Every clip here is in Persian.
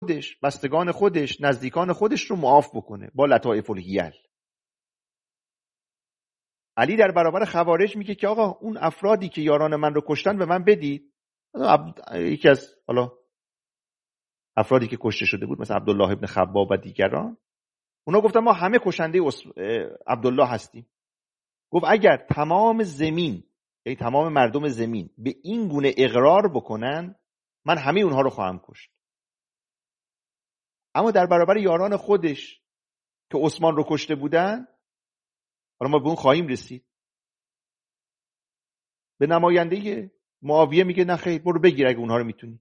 بستگان خودش، نزدیکان خودش رو معاف بکنه با لطائف الحیل. علی در برابر خوارج میگه که آقا اون افرادی که یاران من رو کشتن به من بدید. یکی از حالا افرادی که کشته شده بود مثلا عبدالله ابن خباب و دیگران، اونا گفتن ما همه کشنده عبدالله هستیم. گفت اگر تمام زمین، یعنی تمام مردم زمین به این گونه اقرار بکنن، من همه اونها رو خواهم کشت. اما در برابر یاران خودش که عثمان رو کشته بودن، حالا ما به اون خواهیم رسید، به نماینده معاویه میگه نه خیر، برو بگیر اگه اونها رو میتونی.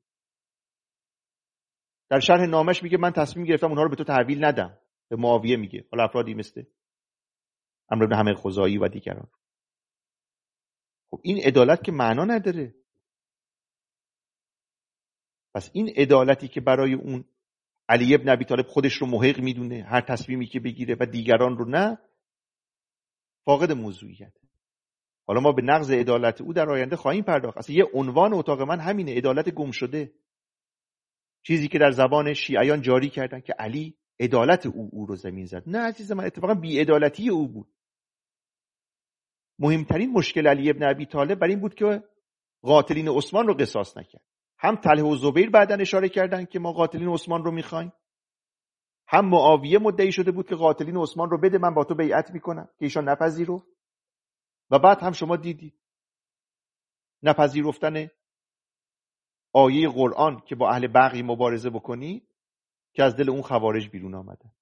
در شرح نامش میگه من تصمیم گرفتم اونها رو به تو تحویل ندم. به معاویه میگه، حالا افرادی مثل عمرو بن حمید خزاعی و دیگران. خب این عدالت که معنا نداره. پس این عدالتی که برای اون علی ابن ابی طالب خودش رو محق میدونه، هر تصمیمی که بگیره و دیگران رو نه، فاقد موضوعیت. حالا ما به نقض عدالت او در آینده خواهیم پرداخت. اصلا یه عنوان اتاق من همینه، عدالت گم شده. چیزی که در زبان شیعیان جاری کردن که علی عدالت او رو زمین زد. نه عزیز من، اتفاقا بی‌عدالتی او بود. مهمترین مشکل علی ابن ابی طالب بر این بود که قاتلین عثمان رو قصاص نکرد. هم طلحه و زبیر بعدن اشاره کردن که ما قاتلین عثمان رو میخوایم، هم معاویه مدعی شده بود که قاتلین عثمان رو بده من با تو بیعت میکنم که ایشان نپذیرفت. و بعد هم شما دیدید نپذیرفتن آیه قرآن که با اهل بغی مبارزه بکنی که از دل اون خوارج بیرون آمدن.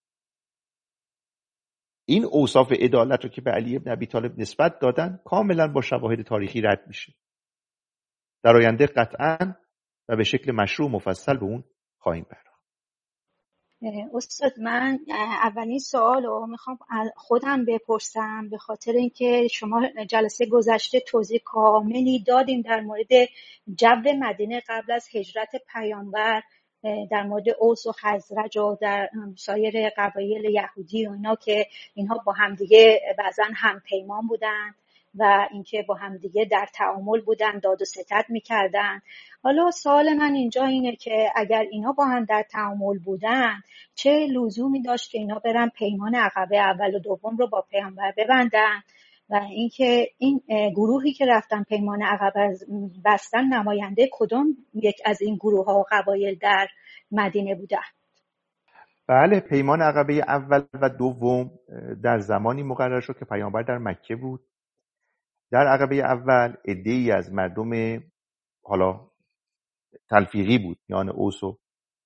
این اوصاف عدالت رو که به علی ابن ابی طالب نسبت دادن کاملا با شواهد تاریخی رد میشه. در آینده قطعاً و به شکل مشروع مفصل به اون خواهیم پرداخت. استاد، من اولین سوال رو میخوام خودم بپرسم، به خاطر اینکه شما جلسه گذشته توضیح کاملی دادیم در مورد جو مدینه قبل از هجرت پیامبر، در مورد اوس و خزرج و در سایر قبایل یهودی و اینا که اینها با همدیگه بعضا هم پیمان بودن و اینکه با همدیگه در تعامل بودن، داد و ستد میکردن. حالا سوال من اینجا اینه که اگر اینا با هم در تعامل بودن، چه لزومی داشت که اینا برن پیمان عقبه اول و دوم رو با پیامبر ببندن؟ و اینکه این گروهی که رفتن پیمان عقبه بستن نماینده کدوم یک از این گروه ها و قبایل در مدینه بودن؟ بله، پیمان عقبه اول و دوم در زمانی مقرر شد که پیامبر در مکه بود. در عقبه اول عده‌ای از مردم حالا تلفیقی بود، یعنی اوس و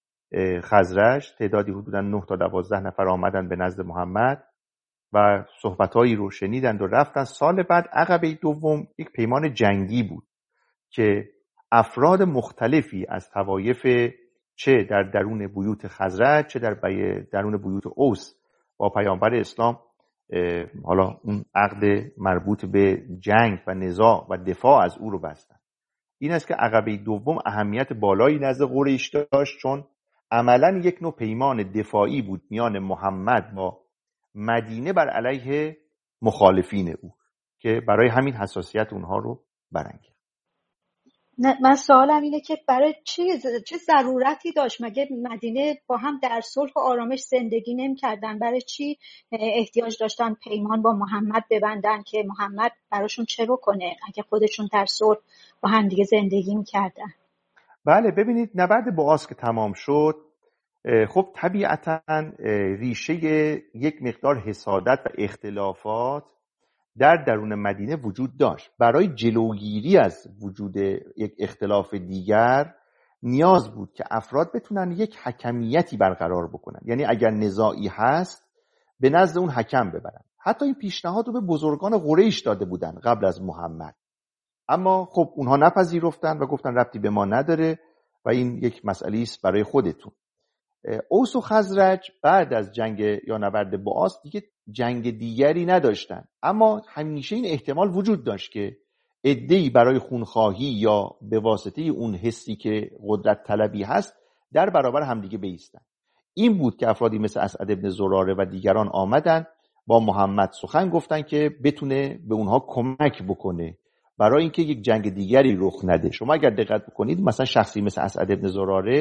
خزرج، تعدادی حدوداً 9 تا 12 نفر آمدن به نزد محمد و صحبتایی رو شنیدند و رفتن. سال بعد عقبه دوم یک پیمان جنگی بود که افراد مختلفی از طوایف چه در درون بیوت خزرج چه در درون بیوت اوس با پیامبر اسلام حالا اون عقد مربوط به جنگ و نزاع و دفاع از او رو بستن. این است که عقبه دوم اهمیت بالایی نزد قریش داشت، چون عملاً یک نوع پیمان دفاعی بود میان محمد با مدینه بر علیه مخالفین او که برای همین حساسیت اونها رو برانگیخت. من سوالم اینه که برای چه ضرورتی داشت؟ مگه مدینه با هم در صلح و آرامش زندگی نمی‌کردن؟ برای چی احتیاج داشتن پیمان با محمد ببندن که محمد براشون چه بکنه اگه خودشون در صلح با هم دیگه زندگی می‌کردن؟ بله، ببینید نبرد بعاث که تمام شد، خب طبیعتاً ریشه یک مقدار حسادت و اختلافات در درون مدینه وجود داشت. برای جلوگیری از وجود یک اختلاف دیگر نیاز بود که افراد بتونن یک حکمیتی برقرار بکنن، یعنی اگر نزاعی هست به نزد اون حکم ببرن. حتی این پیشنهاد رو به بزرگان قریش داده بودن قبل از محمد، اما خب اونها نپذیرفتن و گفتن ربطی به ما نداره و این یک مسئله است برای خودتون. اوس و خزرج بعد از جنگ یا نبرد بعاث دیگه جنگ دیگری نداشتن، اما همیشه این احتمال وجود داشت که عده‌ای برای خونخواهی یا به واسطه اون حسی که قدرت طلبی هست در برابر همدیگه بایستن. این بود که افرادی مثل اسعد ابن زراره و دیگران آمدن با محمد سخن گفتن که بتونه به اونها کمک بکنه برای اینکه یک جنگ دیگری رخ نده. شما اگر دقت بکنید مثلا شخصی مثل اسعد ابن زراره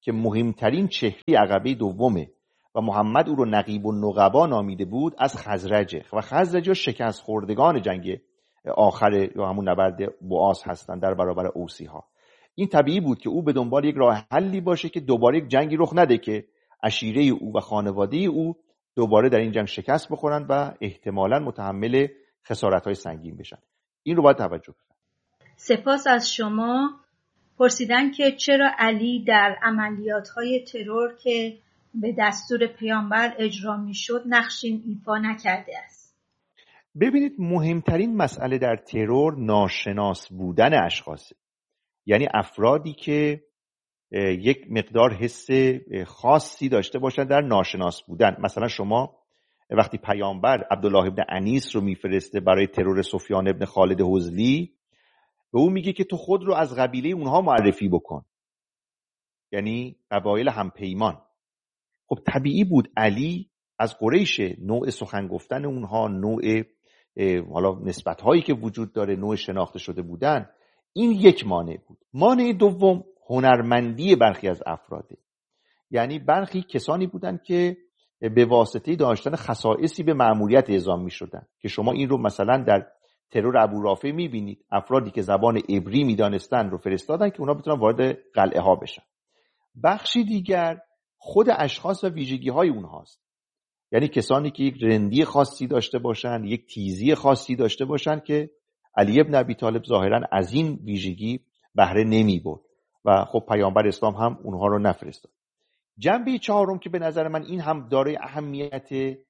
که مهمترین چهره عقبه دومه و محمد او رو نقیب النقبا نامیده بود از خزرجه و خزرج‌ها شکست خوردگان جنگ آخر یا همون نبرد بوآز هستند در برابر اوسی‌ها. این طبیعی بود که او به دنبال یک راه حلی باشه که دوباره یک جنگی رخ نده که عشیره او و خانواده او دوباره در این جنگ شکست بخورن و احتمالاً متحمل خسارت‌های سنگین بشن. این رو باید توجه کنید. سپاس از شما. پرسیدن که چرا علی در عملیات‌های ترور که به دستور پیامبر اجرا می‌شد نقشی ایفا نکرده است. ببینید مهمترین مسئله در ترور ناشناس بودن اشخاصه. یعنی افرادی که یک مقدار حس خاصی داشته باشن در ناشناس بودن. مثلا شما وقتی پیامبر عبدالله ابن انیس رو میفرسته برای ترور سفیان ابن خالد حذلی، به او میگه که تو خود رو از قبیله اونها معرفی بکن، یعنی قبایل همپیمان. خب طبیعی بود علی از قریش، نوع سخن گفتن اونها، نوع حالا نسبت‌هایی که وجود داره، نوع شناخته شده بودن، این یک مانع بود. مانع دوم هنرمندی برخی از افراده. یعنی برخی کسانی بودند که به واسطه داشتن خصائصی به مأموریت اعزام می‌شدند که شما این رو مثلا در ترور ابورافع می‌بینید. افرادی که زبان عبری می‌دانستند رو فرستادن که اونا بتونن وارد قلعه ها بشن. بخشی دیگر خود اشخاص و ویژگی‌های اونهاست. یعنی کسانی که یک رندی خاصی داشته باشن، یک تیزی خاصی داشته باشن که علی ابن ابی طالب ظاهراً از این ویژگی بهره نمی‌برد و خب پیامبر اسلام هم اونها رو نفرستاد. جنبه چهارم که به نظر من این هم دارای اهمیت،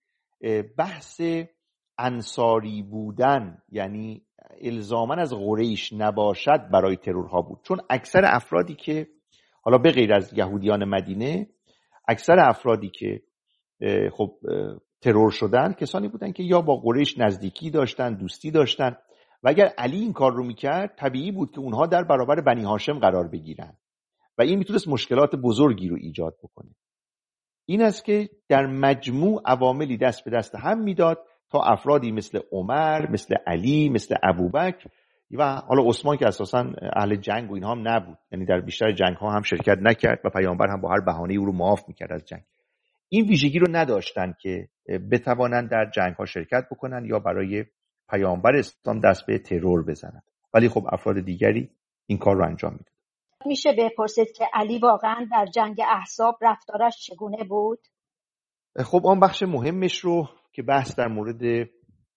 بحث انصاری بودن، یعنی الزاماً از قریش نباشد برای ترورها بود. چون اکثر افرادی که حالا به غیر از یهودیان مدینه، اکثر افرادی که خب ترور شدن کسانی بودن که یا با قریش نزدیکی داشتن، دوستی داشتن و اگر علی این کار رو میکرد طبیعی بود که اونها در برابر بنی هاشم قرار بگیرن و این میتونست مشکلات بزرگی رو ایجاد بکنه. این است که در مجموع عواملی دست به دست هم میداد تا افرادی مثل عمر، مثل علی، مثل ابوبکر و حالا عثمان که اساساً اهل جنگ و اینها هم نبود، یعنی در بیشتر جنگ ها هم شرکت نکرد و پیامبر هم با هر بهانه‌ای او رو معاف میکرد از جنگ. این ویژگی رو نداشتن که بتوانند در جنگ ها شرکت بکنن یا برای پیامبر اسلام دست به ترور بزنن، ولی خب افراد دیگری این کار رو انجام میدن. میشه بپرسید که علی واقعا در جنگ احزاب رفتارش چگونه بود؟ خب آن بخش مهمش رو که بحث در مورد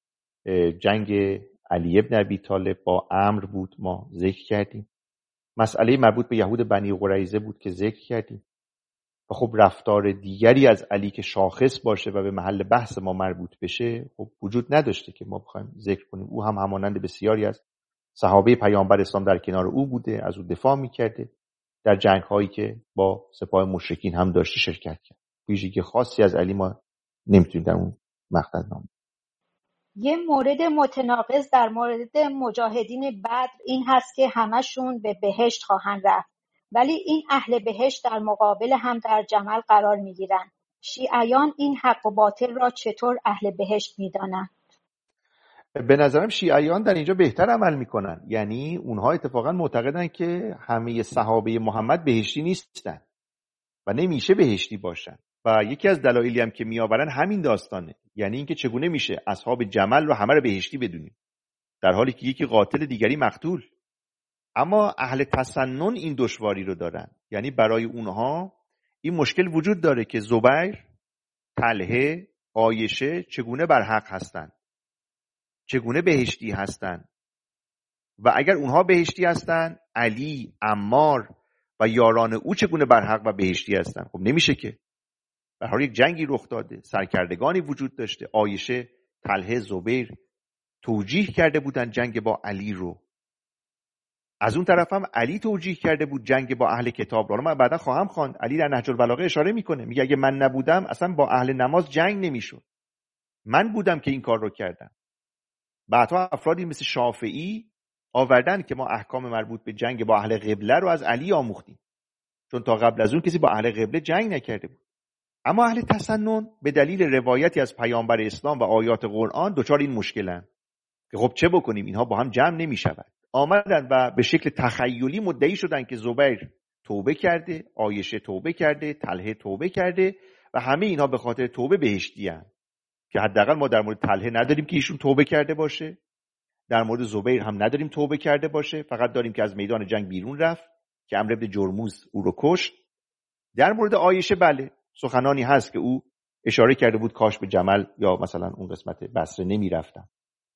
جنگ علی ابن ابی طالب با عمرو بود ما ذکر کردیم. مسئله مربوط به یهود بنی قریظه بود که ذکر کردیم و خب رفتار دیگری از علی که شاخص باشه و به محل بحث ما مربوط بشه خب وجود نداشته که ما بخوایم ذکر کنیم. او هم همانند بسیاری از صحابه پیامبر اسلام در کنار او بوده، از او دفاع میکرده، در جنگ هایی که با سپاه مشرکین هم داشته شرکت کرد. ویژگی خاصی از علی ما نمیتونیم در اون مقطع نام. یه مورد متناقض در مورد مجاهدین بدر این هست که همشون به بهشت خواهند رفت، ولی این اهل بهشت در مقابل هم در جمل قرار میگیرن. شیعیان این حق و باطل را چطور اهل بهشت میدانند؟ به نظرم شیعیان در اینجا بهتر عمل میکنن. یعنی اونها اتفاقا معتقدن که همه صحابه محمد بهشتی نیستن و نمیشه بهشتی باشن و یکی از دلایلی هم که میآورن همین داستانه. یعنی اینکه چگونه میشه اصحاب جمل رو همه رو بهشتی بدونیم در حالی که یکی قاتل دیگری مقتول. اما اهل تسنن این دشواری رو دارن. یعنی برای اونها این مشکل وجود داره که زبیر، طلحه، عایشه چگونه بر حق هستن، چگونه بهشتی هستن و اگر اونها بهشتی هستن علی، عمار و یاران او چگونه بر حق و بهشتی هستن؟ خب نمیشه که. به هر حال یک جنگی رخ داده، سرکردگانی وجود داشته. عایشه، طلحه، زبیر توجیه کرده بودن جنگ با علی رو. از اون طرف هم علی توجیه کرده بود جنگ با اهل کتاب رو. من بعدا خواهم خواند علی در نهج البلاغه اشاره میکنه، میگه اگه من نبودم اصلا با اهل نماز جنگ نمیشد، من بودم که این کار رو کردم. بعدها افرادی مثل شافعی آوردن که ما احکام مربوط به جنگ با اهل قبله رو از علی آموختیم، چون تا قبل از اون کسی با اهل قبله جنگ نکرده بود. اما اهل تسنن به دلیل روایتی از پیامبر اسلام و آیات قرآن دچار این مشکلن که خب چه بکنیم، اینها با هم جمع نمیشود. آمدن و به شکل تخیلی مدعی شدن که زبیر توبه کرده، عایشه توبه کرده، طلحه توبه کرده و همه اینها به خاطر توبه بهشتی هستند که حداقل ما در مورد طلحه نداریم که ایشون توبه کرده باشه، در مورد زبیر هم نداریم توبه کرده باشه، فقط داریم که از میدان جنگ بیرون رفت که عمرو بن جرموز او رو کشت. در مورد عایشه بله سخنانی هست که او اشاره کرده بود کاش به جمل یا مثلا اون قسمت بصره نمی رفتم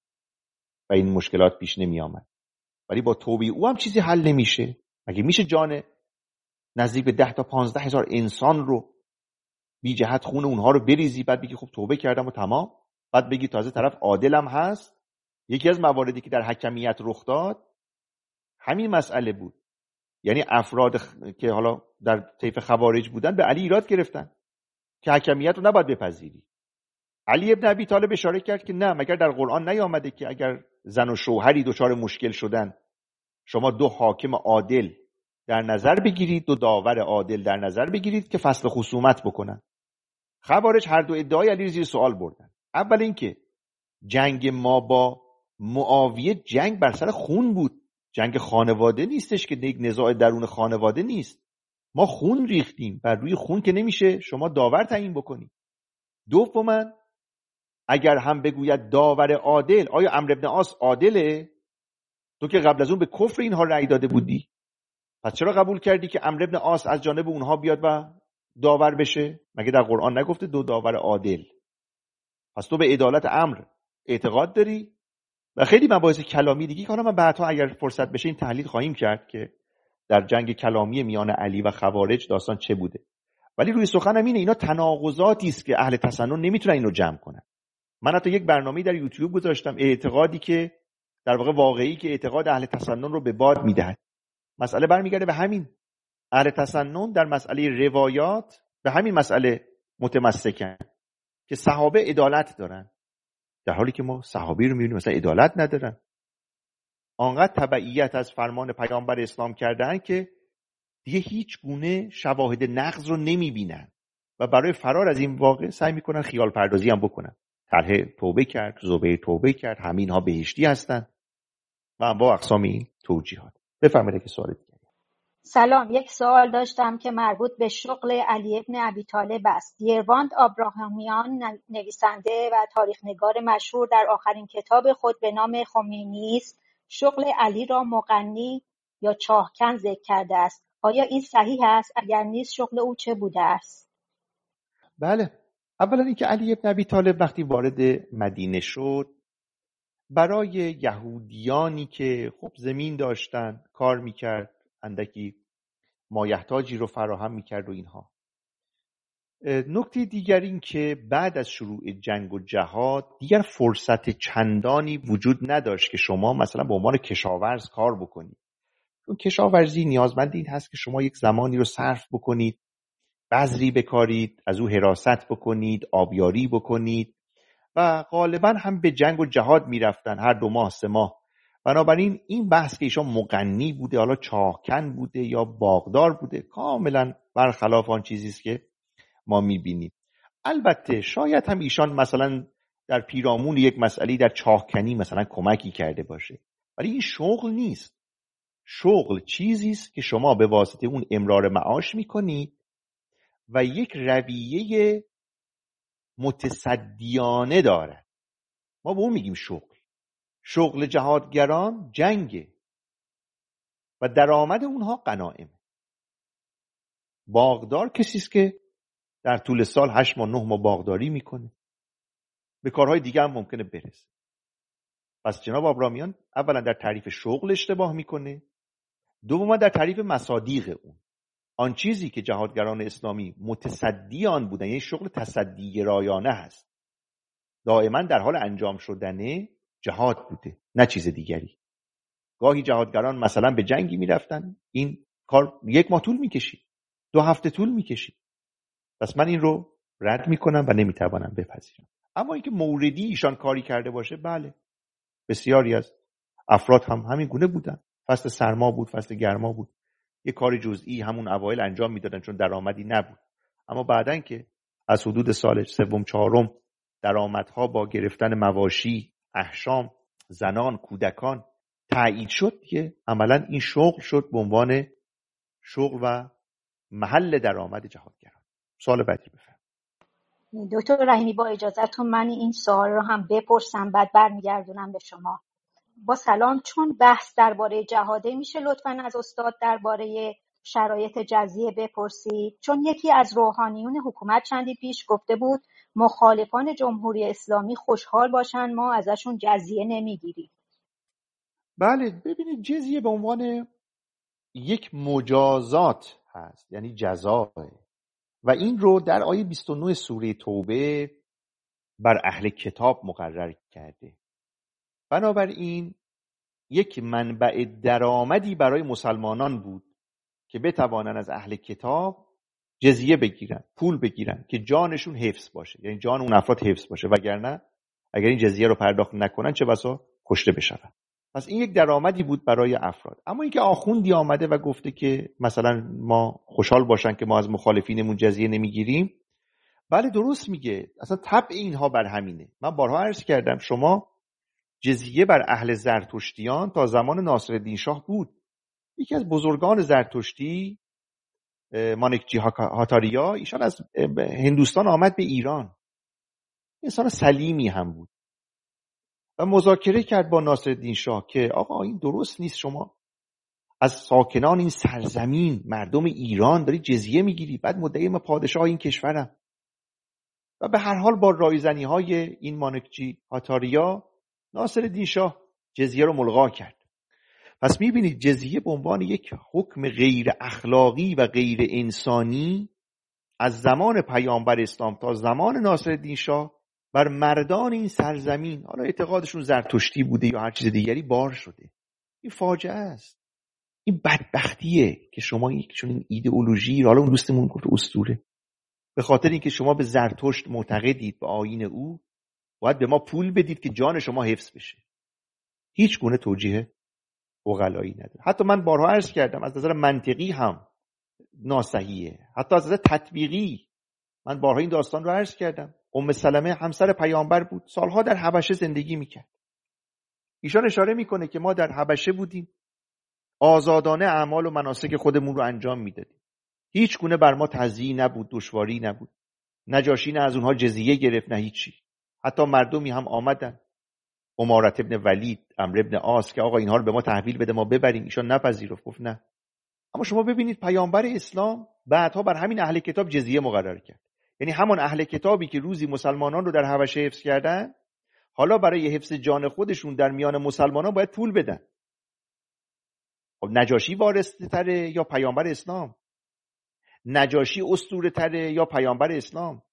و این مشکلات پیش نمی آمد. ولی با توبه او هم چیزی حل نمیشه. مگه میشه جان نزدیک به 10 تا 15 هزار انسان رو بی جهت خون اونها رو بریزی بعد بگی خب توبه کردم و تمام، بعد بگی تازه طرف عادلم هست؟ یکی از مواردی که در حکمیت رخ داد همین مسئله بود. یعنی افراد که حالا در طیف خوارج بودن به علی ایراد گرفتن که حکمیت رو نباید بپذیری. علی ابن ابی طالب اشاره کرد که نه، مگر در قرآن نیامده که اگر زن و شوهری دچار مشکل شدن شما 2 حاکم عادل در نظر بگیرید، 2 داور عادل در نظر بگیرید که فصل خصومت بکنن. خوارج هر دو ادعای علی زیر سوال بردن. اول اینکه جنگ ما با معاویه جنگ بر سر خون بود، جنگ خانواده نیستش که یک نزاع درون خانواده نیست. ما خون ریختیم، بر روی خون که نمیشه شما داور تعیین بکنی. دوما اگر هم بگوید داور عادل، آیا عمرو بن عاص عادله؟ تو که قبل از اون به کفر اینها رأی داده بودی، پس چرا قبول کردی که عمرو بن عاص از جانب اونها بیاد و داور بشه؟ مگه در قرآن نگفته 2 داور عادل؟ پس تو به عدالت امر اعتقاد داری؟ و خیلی مباحث کلامی دیگه که حالا من بعدها اگر فرصت بشه این تحلیل خواهیم کرد که در جنگ کلامی میان علی و خوارج داستان چه بوده. ولی روی سخنم اینه اینا تناقضاتی است که اهل تسنن نمیتونن اینو جمع کنن. من حتی یک برنامه در یوتیوب گذاشتم، اعتقادی که در واقع واقعی که اعتقاد اهل تسنن رو به باد میدهد. مسئله برمیگرده به همین. اهل تسنن در مسئله روایات به همین مسئله متمسکن که صحابه عدالت دارن، در حالی که ما صحابی رو میبینیم مثلا عدالت ندارن. آنقدر تبعیت از فرمان پیامبر اسلام کردن که دیگه هیچ گونه شواهد نقض رو نمیبینن و برای فرار از این واقع سعی میکنن خیال پردازی هم بکنن. طلحه توبه کرد، زبیر توبه کرد، همین ها بهشتی هستن و با اقسام این توجیهات. بفرمایید که سوال دیگه. سلام، یک سوال داشتم که مربوط به شغل علی ابن ابی طالب است. دیرواند آبراهامیان، نویسنده و تاریخ‌نگار مشهور، در آخرین کتاب خود به نام خمینی است شغل علی را مغنی یا چاهکن ذکر کرده است. آیا این صحیح است؟ اگر نیست شغل او چه بوده است؟ بله، اولا اینکه علی ابن ابی طالب وقتی وارد مدینه شد برای یهودیانی که خب زمین داشتن کار میکرد، اندکی مایحتاجی رو فراهم میکرد و اینها. نکته دیگر این که بعد از شروع جنگ و جهاد دیگر فرصت چندانی وجود نداشت که شما مثلا به عنوان کشاورز کار بکنید. چون کشاورزی نیازمند این هست که شما یک زمانی رو صرف بکنید، بذری بکارید، از او حراست بکنید، آبیاری بکنید و غالبا هم به جنگ و جهاد میرفتن هر 2 ماه 3 ماه. بنابراین این بحث که ایشان مغنی بوده، حالا چاهکن بوده یا باغدار بوده، کاملا برخلاف آن چیزی است که ما میبینیم. البته شاید هم ایشان مثلا در پیرامون یک مسئله در چاهکنی مثلا کمکی کرده باشه، ولی این شغل نیست. شغل چیزی است که شما به واسطه اون امرار معاش میکنید و یک رویه متصدیانه داره. ما به اون میگیم شغل. شغل جهادگران جنگه و درآمد اونها غنایم. باغدار کسی است که در طول سال 8 ماه 9 ماه باغداری میکنه، به کارهای دیگه هم ممکنه برسه. پس جناب آبرامیان اولا در تعریف شغل اشتباه میکنه، دوما در تعریف مصادیق اون. آن چیزی که جهادگران اسلامی متصدی آن بودن، یعنی شغل تصدی گرایانه هست، دائما در حال انجام شدن جهاد بوده، نه چیز دیگری. گاهی جهادگران مثلا به جنگی میرفتن، این کار 1 ماه طول میکشید، 2 هفته طول میکشید. پس من این رو رد میکنم و نمیتوانم بپذیرم. اما اینکه موردی ایشان کاری کرده باشه، بله، بسیاری از افراد هم همین گونه بودن. فصل سرما بود، فصل گرما بود، یه کار جزئی همون اوایل انجام میدادن چون درآمدی نبود. اما بعدن که از حدود سال 3 4 درآمدها با گرفتن مواشی، احشام، زنان، کودکان تایید شد که عملا این شغل شد به عنوان شغل و محل درآمد جهادگران. سوال بعدی بفرمایید. دکتر رحیمی با اجازهتون من این سوال رو هم بپرسم بعد برمیگردونم به شما. با سلام، چون بحث درباره جهاده میشه لطفاً از استاد درباره شرایط جزیه بپرسید، چون یکی از روحانیون حکومت چندی پیش گفته بود مخالفان جمهوری اسلامی خوشحال باشن ما ازشون جزیه نمیگیریم. بله، ببینید جزیه به عنوان یک مجازات هست، یعنی جزاه، و این رو در آیه 29 سوره توبه بر اهل کتاب مقرر کرده. بنابراین یک منبع درآمدی برای مسلمانان بود که بتوانند از اهل کتاب جزیه بگیرن، پول بگیرن که جانشون حفظ باشه، یعنی جان اون افراد حفظ باشه، وگرنه اگر این جزیه رو پرداخت نکنن چه بسا کشته بشن. پس این یک درآمدی بود برای افراد. اما اینکه آخوندی آمده و گفته که مثلا ما خوشحال باشن که ما از مخالفینمون جزیه نمیگیریم، بله درست میگه، اصلا طبع اینها بر همینه. من بارها عرض کردم شما جزیه بر اهل زرتشتیان تا زمان ناصرالدین شاه بود. یکی از بزرگان زرتشتی مانکجی هاتاریا، ایشان از هندوستان آمد به ایران، انسان سلیمی هم بود و مذاکره کرد با ناصرالدین شاه که آقا این درست نیست، شما از ساکنان این سرزمین مردم ایران داری جزیه میگیری، بعد مدعی من پادشاه این کشورم. و به هر حال با رایزنی های این مانکجی هاتاریا ناصرالدین شاه جزیه رو ملغا کرد. پس میبینید جزیه به عنوان یک حکم غیر اخلاقی و غیر انسانی از زمان پیامبر اسلام تا زمان ناصرالدین شاه بر مردان این سرزمین، حالا اعتقادشون زرتشتی بوده یا هر چیز دیگری، بار شده. این فاجعه است. این بدبختیه که شما یک چنین ایدئولوژی، حالا اون دوستمون گفت اسطوره، به خاطر اینکه شما به زرتشت معتقدید، به آیین او، باید به ما پول بدید که جان شما حفظ بشه. هیچ گونه توجیه عقلایی نداره. حتی من بارها عرض کردم از نظر منطقی هم ناصحیحه، حتی از نظر تطبیقی. من بارها این داستان رو عرض کردم. ام سلمه همسر پیامبر بود، سالها در حبشه زندگی میکرد. ایشان اشاره میکنه که ما در حبشه بودیم، آزادانه اعمال و مناسک خودمون رو انجام میدادیم، هیچ گونه بر ما تضییع نبود، دشواری نبود. نجاشی نه از اونها جزیه گرفت نه هیچی. حتی مردمی هم آمدن، امارت ابن ولید، عمرو ابن عاص، که آقا اینها رو به ما تحویل بده ما ببریم. ایشان نپذیرفت، گفت نه. اما شما ببینید پیامبر اسلام بعدها بر همین اهل کتاب جزیه مقرر کرد. یعنی همان اهل کتابی که روزی مسلمانان رو در حبشه حفظ کردن، حالا برای حفظ جان خودشون در میان مسلمانان باید پول بدن. خب نجاشی وارث تره یا پیامبر اسلام؟ نجاشی اسطوره تره یا پیامبر اسلام؟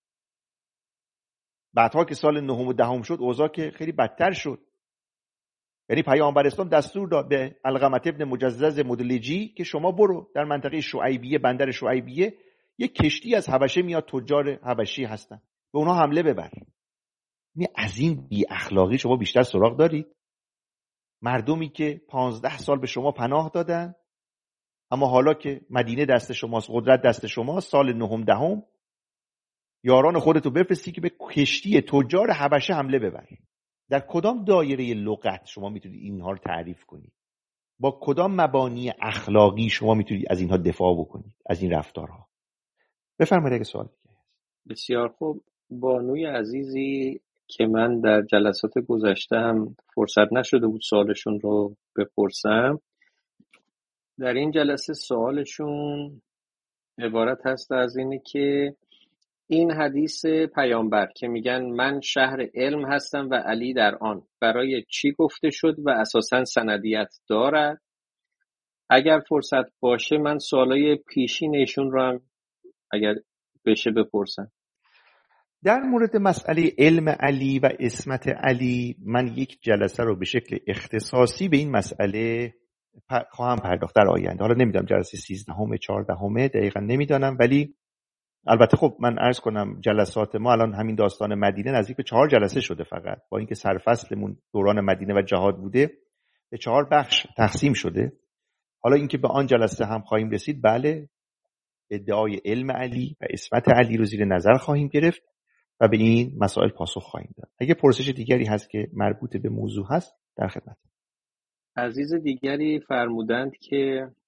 بعدها که سال 9 و 10 شد اوضاع که خیلی بدتر شد. یعنی پیامبر اسلام دستور داد به علقمه ابن مجزز مدلجی که شما برو در منطقه شعیبیه، بندر شعیبیه، یک کشتی از حبشه میاد، تجار حبشی هستن، به اونها حمله ببر. یعنی از این بی اخلاقی شما بیشتر سراغ دارید؟ مردمی که 15 سال به شما پناه دادن، اما حالا که مدینه دست شماست، قدرت دست شماست، سال 9 10 یاران خودتو بفرستی که به کشتی تجار حبشه حمله ببر. در کدام دایره لغت شما میتونید اینها رو تعریف کنید؟ با کدام مبانی اخلاقی شما میتونید از اینها دفاع بکنید، از این رفتارها؟ بفرمایید اگه سوال دیگه هست. بسیار خوب. بانوی عزیزی که من در جلسات گذشته هم فرصت نشده بود سوالشون رو بپرسم، در این جلسه سوالشون عبارت هست از اینه که این حدیث پیامبر که میگن من شهر علم هستم و علی در آن، برای چی گفته شد و اساساً سندیت دارد؟ اگر فرصت باشه من سوالای پیشینشون رو هم اگر بشه بپرسم. در مورد مسئله علم علی و عصمت علی من یک جلسه رو به شکل اختصاصی به این مسئله خواهم پرداخت در آینده. حالا نمیدونم جلسه 13 14 دقیقا نمیدانم، ولی البته خب من عرض کنم جلسات ما الان همین داستان مدینه نزدیک به 4 جلسه شده، فقط با اینکه سرفصلمون دوران مدینه و جهاد بوده به 4 بخش تقسیم شده. حالا اینکه به آن جلسه هم خواهیم رسید، بله، ادعای علم علی و عصمت علی رو زیر نظر خواهیم گرفت و به این مسائل پاسخ خواهیم داد. اگه پرسش دیگری هست که مربوط به موضوع هست در خدمت. عزیز دیگری فرمودند که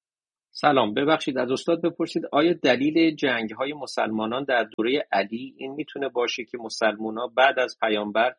سلام، ببخشید از استاد بپرسید آیا دلیل جنگ‌های مسلمانان در دوره علی این میتونه باشه که مسلمان‌ها بعد از پیامبر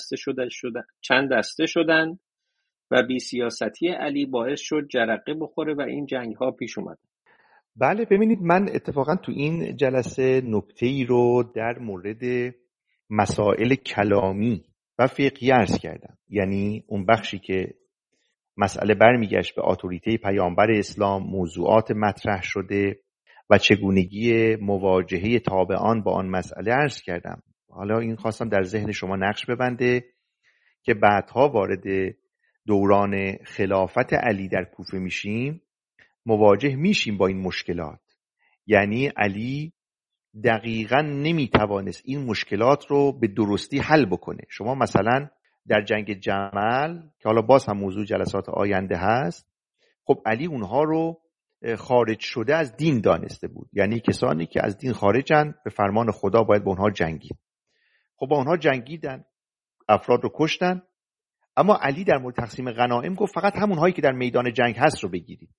چند دسته شدن و بی سیاستی علی باعث شد جرقه بخوره و این جنگ‌ها پیش اومد؟ بله، ببینید من اتفاقا تو این جلسه نکته‌ای رو در مورد مسائل کلامی و فقهی عرض کردم، یعنی اون بخشی که مسئله برمیگشت به اتوریته پیامبر اسلام، موضوعات مطرح شده و چگونگی مواجهه تابعان با آن مسئله عرض کردم. حالا این خواستم در ذهن شما نقش ببنده که بعدها وارد دوران خلافت علی در کوفه میشیم، مواجه میشیم با این مشکلات. یعنی علی دقیقاً نمیتوانست این مشکلات رو به درستی حل بکنه. شما مثلا در جنگ جمل که حالا باز هم موضوع جلسات آینده هست، خب علی اونها رو خارج شده از دین دانسته بود، یعنی کسانی که از دین خارجن به فرمان خدا باید با اونها جنگید. خب با اونها جنگیدن، افراد رو کشتن، اما علی در مورد تقسیم غنایم گفت فقط همونهایی که در میدان جنگ هست رو بگیرید،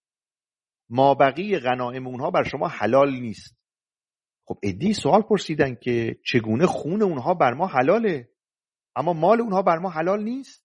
مابقی غنایم اونها بر شما حلال نیست. خب عده‌ای سوال پرسیدن که چگونه خون اونها بر ما حلاله اما مال اونها بر ما حلال نیست؟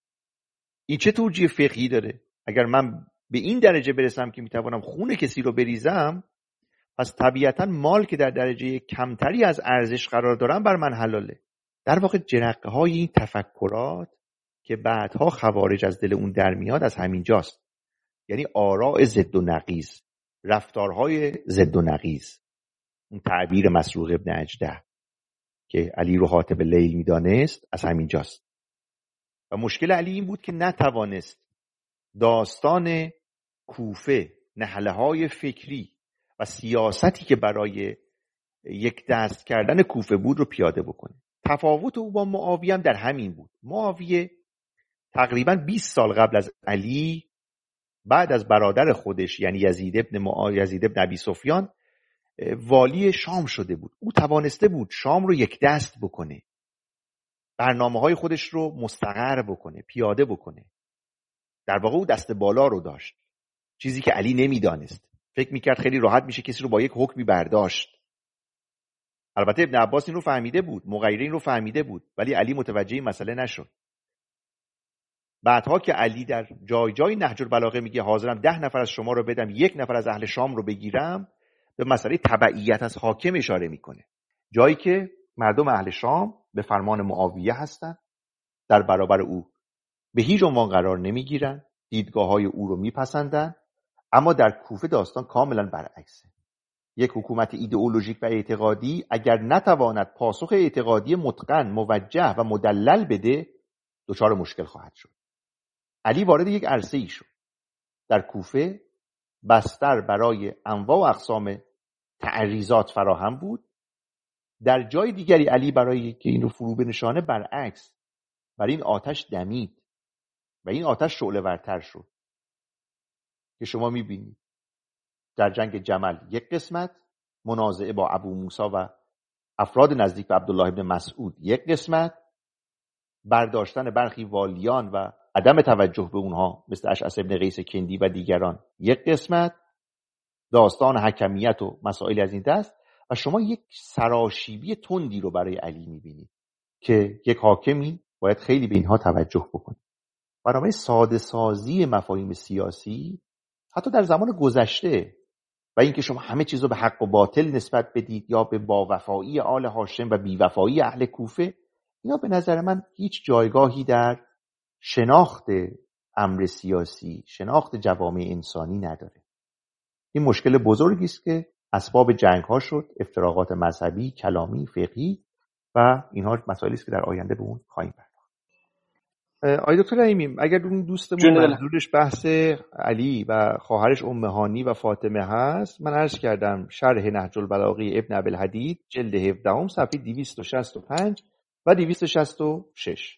این چه توجیه فقهی داره؟ اگر من به این درجه برسم که میتوانم خون کسی رو بریزم، پس طبیعتا مال که در درجه کمتری از ارزش قرار دارم بر من حلاله. در واقع جرقه های این تفکرات که بعدها خوارج از دل اون در میاد از همین جاست، یعنی آراء ضد و نقیض، رفتارهای ضد و نقیض. اون تعبیر مسروق ابن اجده که علی رو حاطب لیل میدانست از همین جاست. و مشکل علی این بود که نتوانست داستان کوفه، نهله‌های فکری و سیاستی که برای یک دست کردن کوفه بود رو پیاده بکنه. تفاوت او با معاویه هم در همین بود. معاویه تقریباً 20 سال قبل از علی، بعد از برادر خودش یعنی یزید ابن ابی سفیان، والی شام شده بود. او توانسته بود شام رو یک دست بکنه، برنامه‌های خودش رو مستقر بکنه، پیاده بکنه. در واقع او دست بالا رو داشت، چیزی که علی نمیدانست. فکر میکرد خیلی راحت میشه کسی رو با یک حکمی برداشت. البته ابن عباس این رو فهمیده بود، مغیره این رو فهمیده بود، ولی علی متوجه این مسئله نشد. بعدها که علی در جای جای نهج البلاغه میگه حاضرم 10 نفر از شما رو بدم 1 نفر از اهل شام رو بگیرم، به مسئله تبعیت از حاکم اشاره میکنه. جایی که مردم اهل شام به فرمان معاویه هستن، در برابر او به هیچ عنوان قرار نمیگیرن، دیدگاه‌های او رو میپسندن. اما در کوفه داستان کاملا برعکسه. یک حکومت ایدئولوژیک و اعتقادی اگر نتواند پاسخ اعتقادی متقن، موجه و مدلل بده، دچار مشکل خواهد شد. علی وارد یک عرصه‌ای شد در کوفه، بستر برای انواع و اقسام تعریضات فراهم بود. در جای دیگری علی برای که این رو فرو بنشانه برعکس، بر این آتش دمید و این آتش شعله ورتر شد که شما میبینید در جنگ جمل یک قسمت، منازعه با ابو موسی و افراد نزدیک به عبدالله ابن مسعود یک قسمت، برداشتن برخی والیان و عدم توجه به اونها مثل اشعث ابن قیس کندی و دیگران یک قسمت، داستان حکمیت و مسائل از این دست. و شما یک سراشیبی تندی رو برای علی میبینید که یک حاکمی باید خیلی به اینها توجه بکنه. برای ساده سازی مفاهیم سیاسی حتی در زمان گذشته و اینکه شما همه چیز رو به حق و باطل نسبت بدید یا به باوفایی آل هاشم و بیوفایی اهل کوفه، اینا به نظر من هیچ جایگاهی در شناخت امر سیاسی، شناخت جوامع انسانی نداره. این مشکل بزرگی است که اسباب جنگ ها شد، افتراقات مذهبی، کلامی، فقهی و اینها مسائلی است که در آینده به اون خواهیم پرداخت. آقای دکتر رحیمی، اگر اون دوستمون منظورش بحث علی و خواهرش ام هانی و فاطمه هست، من عرض کردم شرح نهج البلاغه ابن ابی‌الحدید جلد 17 صفحه 265 و 266.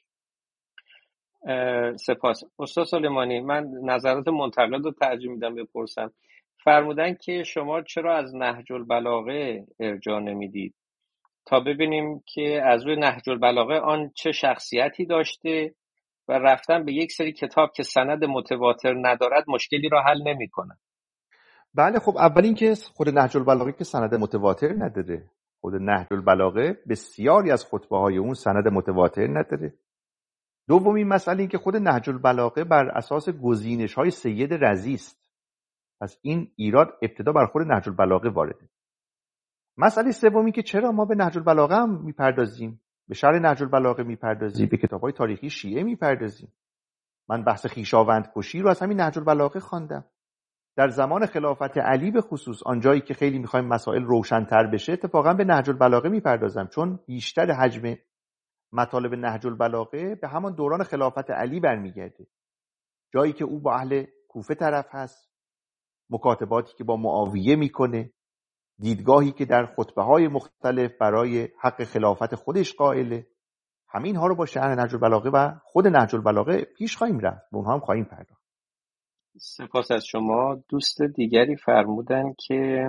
سپاس استاد سلیمانی. من نظرات منتقد رو ترجیح میدم بپرسم. فرمودن که شما چرا از نهج البلاغه ارجاع نمیدید تا ببینیم که از روی نهج البلاغه آن چه شخصیتی داشته و رفتن به یک سری کتاب که سند متواتر ندارد مشکلی را حل نمی‌کنه. بله خب اول اینکه خود نهج البلاغه که سند متواتر نداره. خود نهج البلاغه بسیاری از خطبه های اون سند متواتر نداره. دومین مسئله این که خود نهج البلاغه بر اساس گزینش های سید رضی است. پس این ایراد ابتدا بر خود نهج البلاغه وارده. مسئله سومی که چرا ما به نهج البلاغه هم میپردازیم، به شرح نهج البلاغه میپردازیم، به کتاب‌های تاریخی شیعه میپردازیم. من بحث خویشاوند کشی رو از همین نهج البلاغه خواندم. در زمان خلافت علی به خصوص آنجایی که خیلی میخوایم مسائل روشن‌تر بشه اتفاقا به نهج البلاغه میپردازم، چون بیشتر حجم مطالب نهج البلاغه به همان دوران خلافت علی برمیگرده، جایی که او با اهل کوفه طرف هست، مکاتباتی که با معاویه میکنه، دیدگاهی که در خطبه‌های مختلف برای حق خلافت خودش قائله. همین ها رو با شرح نهج البلاغه و خود نهج البلاغه پیش خواهیم رفت، به اونها هم خواهیم پرداخت. سپاس از شما. دوست دیگری فرمودن که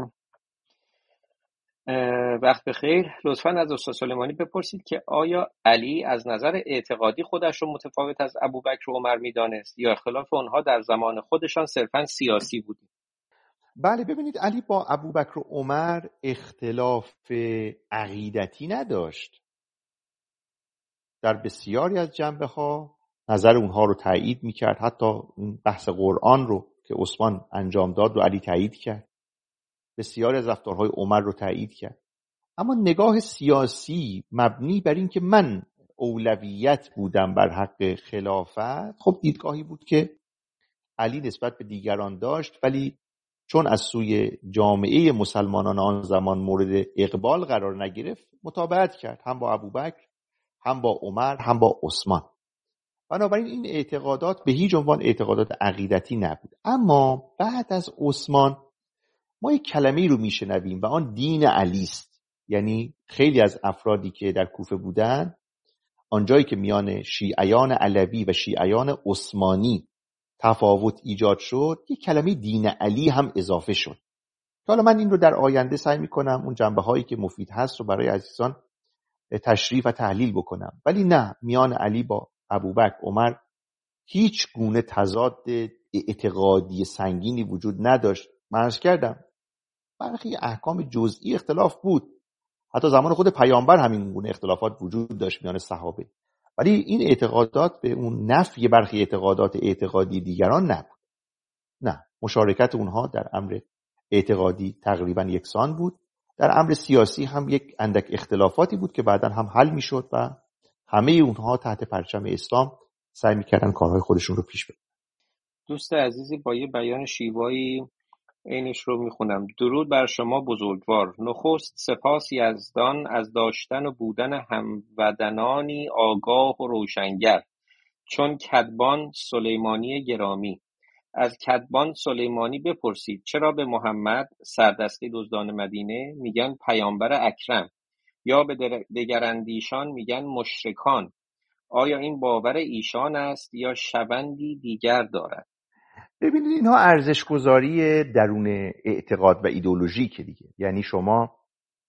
وقت بخیر، لطفاً از استاد سلیمانی بپرسید که آیا علی از نظر اعتقادی خودش رو متفاوت از ابوبکر و عمر میدانست یا اختلاف اونها در زمان خودشان صرفاً سیاسی بود؟ بله ببینید، علی با ابوبکر و عمر اختلاف عقیدتی نداشت. در بسیاری از جنبه‌ها نظر اونها رو تایید میکرد. حتی بحث قرآن رو که عثمان انجام داد رو علی تایید کرد. بسیاری از رفتارهای عمر رو تایید کرد. اما نگاه سیاسی مبنی بر این که من اولویت بودم بر حق خلافت، خب دیدگاهی بود که علی نسبت به دیگران داشت، ولی چون از سوی جامعه مسلمانان آن زمان مورد اقبال قرار نگرفت متابعت کرد، هم با ابوبکر، هم با عمر، هم با عثمان. بنابراین این اعتقادات به هیچ عنوان اعتقادات عقیدتی نبود. اما بعد از عثمان ما یک کلمه‌ای رو میشنویم و آن دین علی است. یعنی خیلی از افرادی که در کوفه بودن، آنجایی که میان شیعیان علوی و شیعیان عثمانی تفاوت ایجاد شد، یک کلمه دین علی هم اضافه شد. حالا من این رو در آینده سعی میکنم اون جنبه‌هایی که مفید هست رو برای عزیزان تشریح و تحلیل بکنم. ولی نه، میان علی با ابوبکر، عمر هیچ گونه تضاد اعتقادی سنگینی وجود نداشت. من عرض کردم برخی احکام جزئی اختلاف بود. حتی زمان خود پیامبر همین گونه اختلافات وجود داشت میان صحابه. ولی این اعتقادات به اون نفی برخی اعتقادات اعتقادی دیگران نبود. نه، مشارکت اونها در امر اعتقادی تقریبا یکسان بود. در امر سیاسی هم یک اندک اختلافاتی بود که بعداً هم حل میشد و همه اونها تحت پرچم اسلام سعی میکردن کارهای خودشون رو پیش ببرن. دوست عزیزی با یه بیان شیوایی اینش رو میخونم. درود بر شما بزرگوار. نخست سپاس یزدان از داشتن و بودن هموطنانی آگاه و روشنگر چون کدبان سلیمانی گرامی. از کدبان سلیمانی بپرسید چرا به محمد سردسته دزدان مدینه میگن پیامبر اکرم یا به دگراندیشان میگن مشرکان؟ آیا این باور ایشان است یا شبندی دیگر دارد؟ ببینید اینها ارزش‌گذاری درون اعتقاد و ایدئولوژی که دیگه، یعنی شما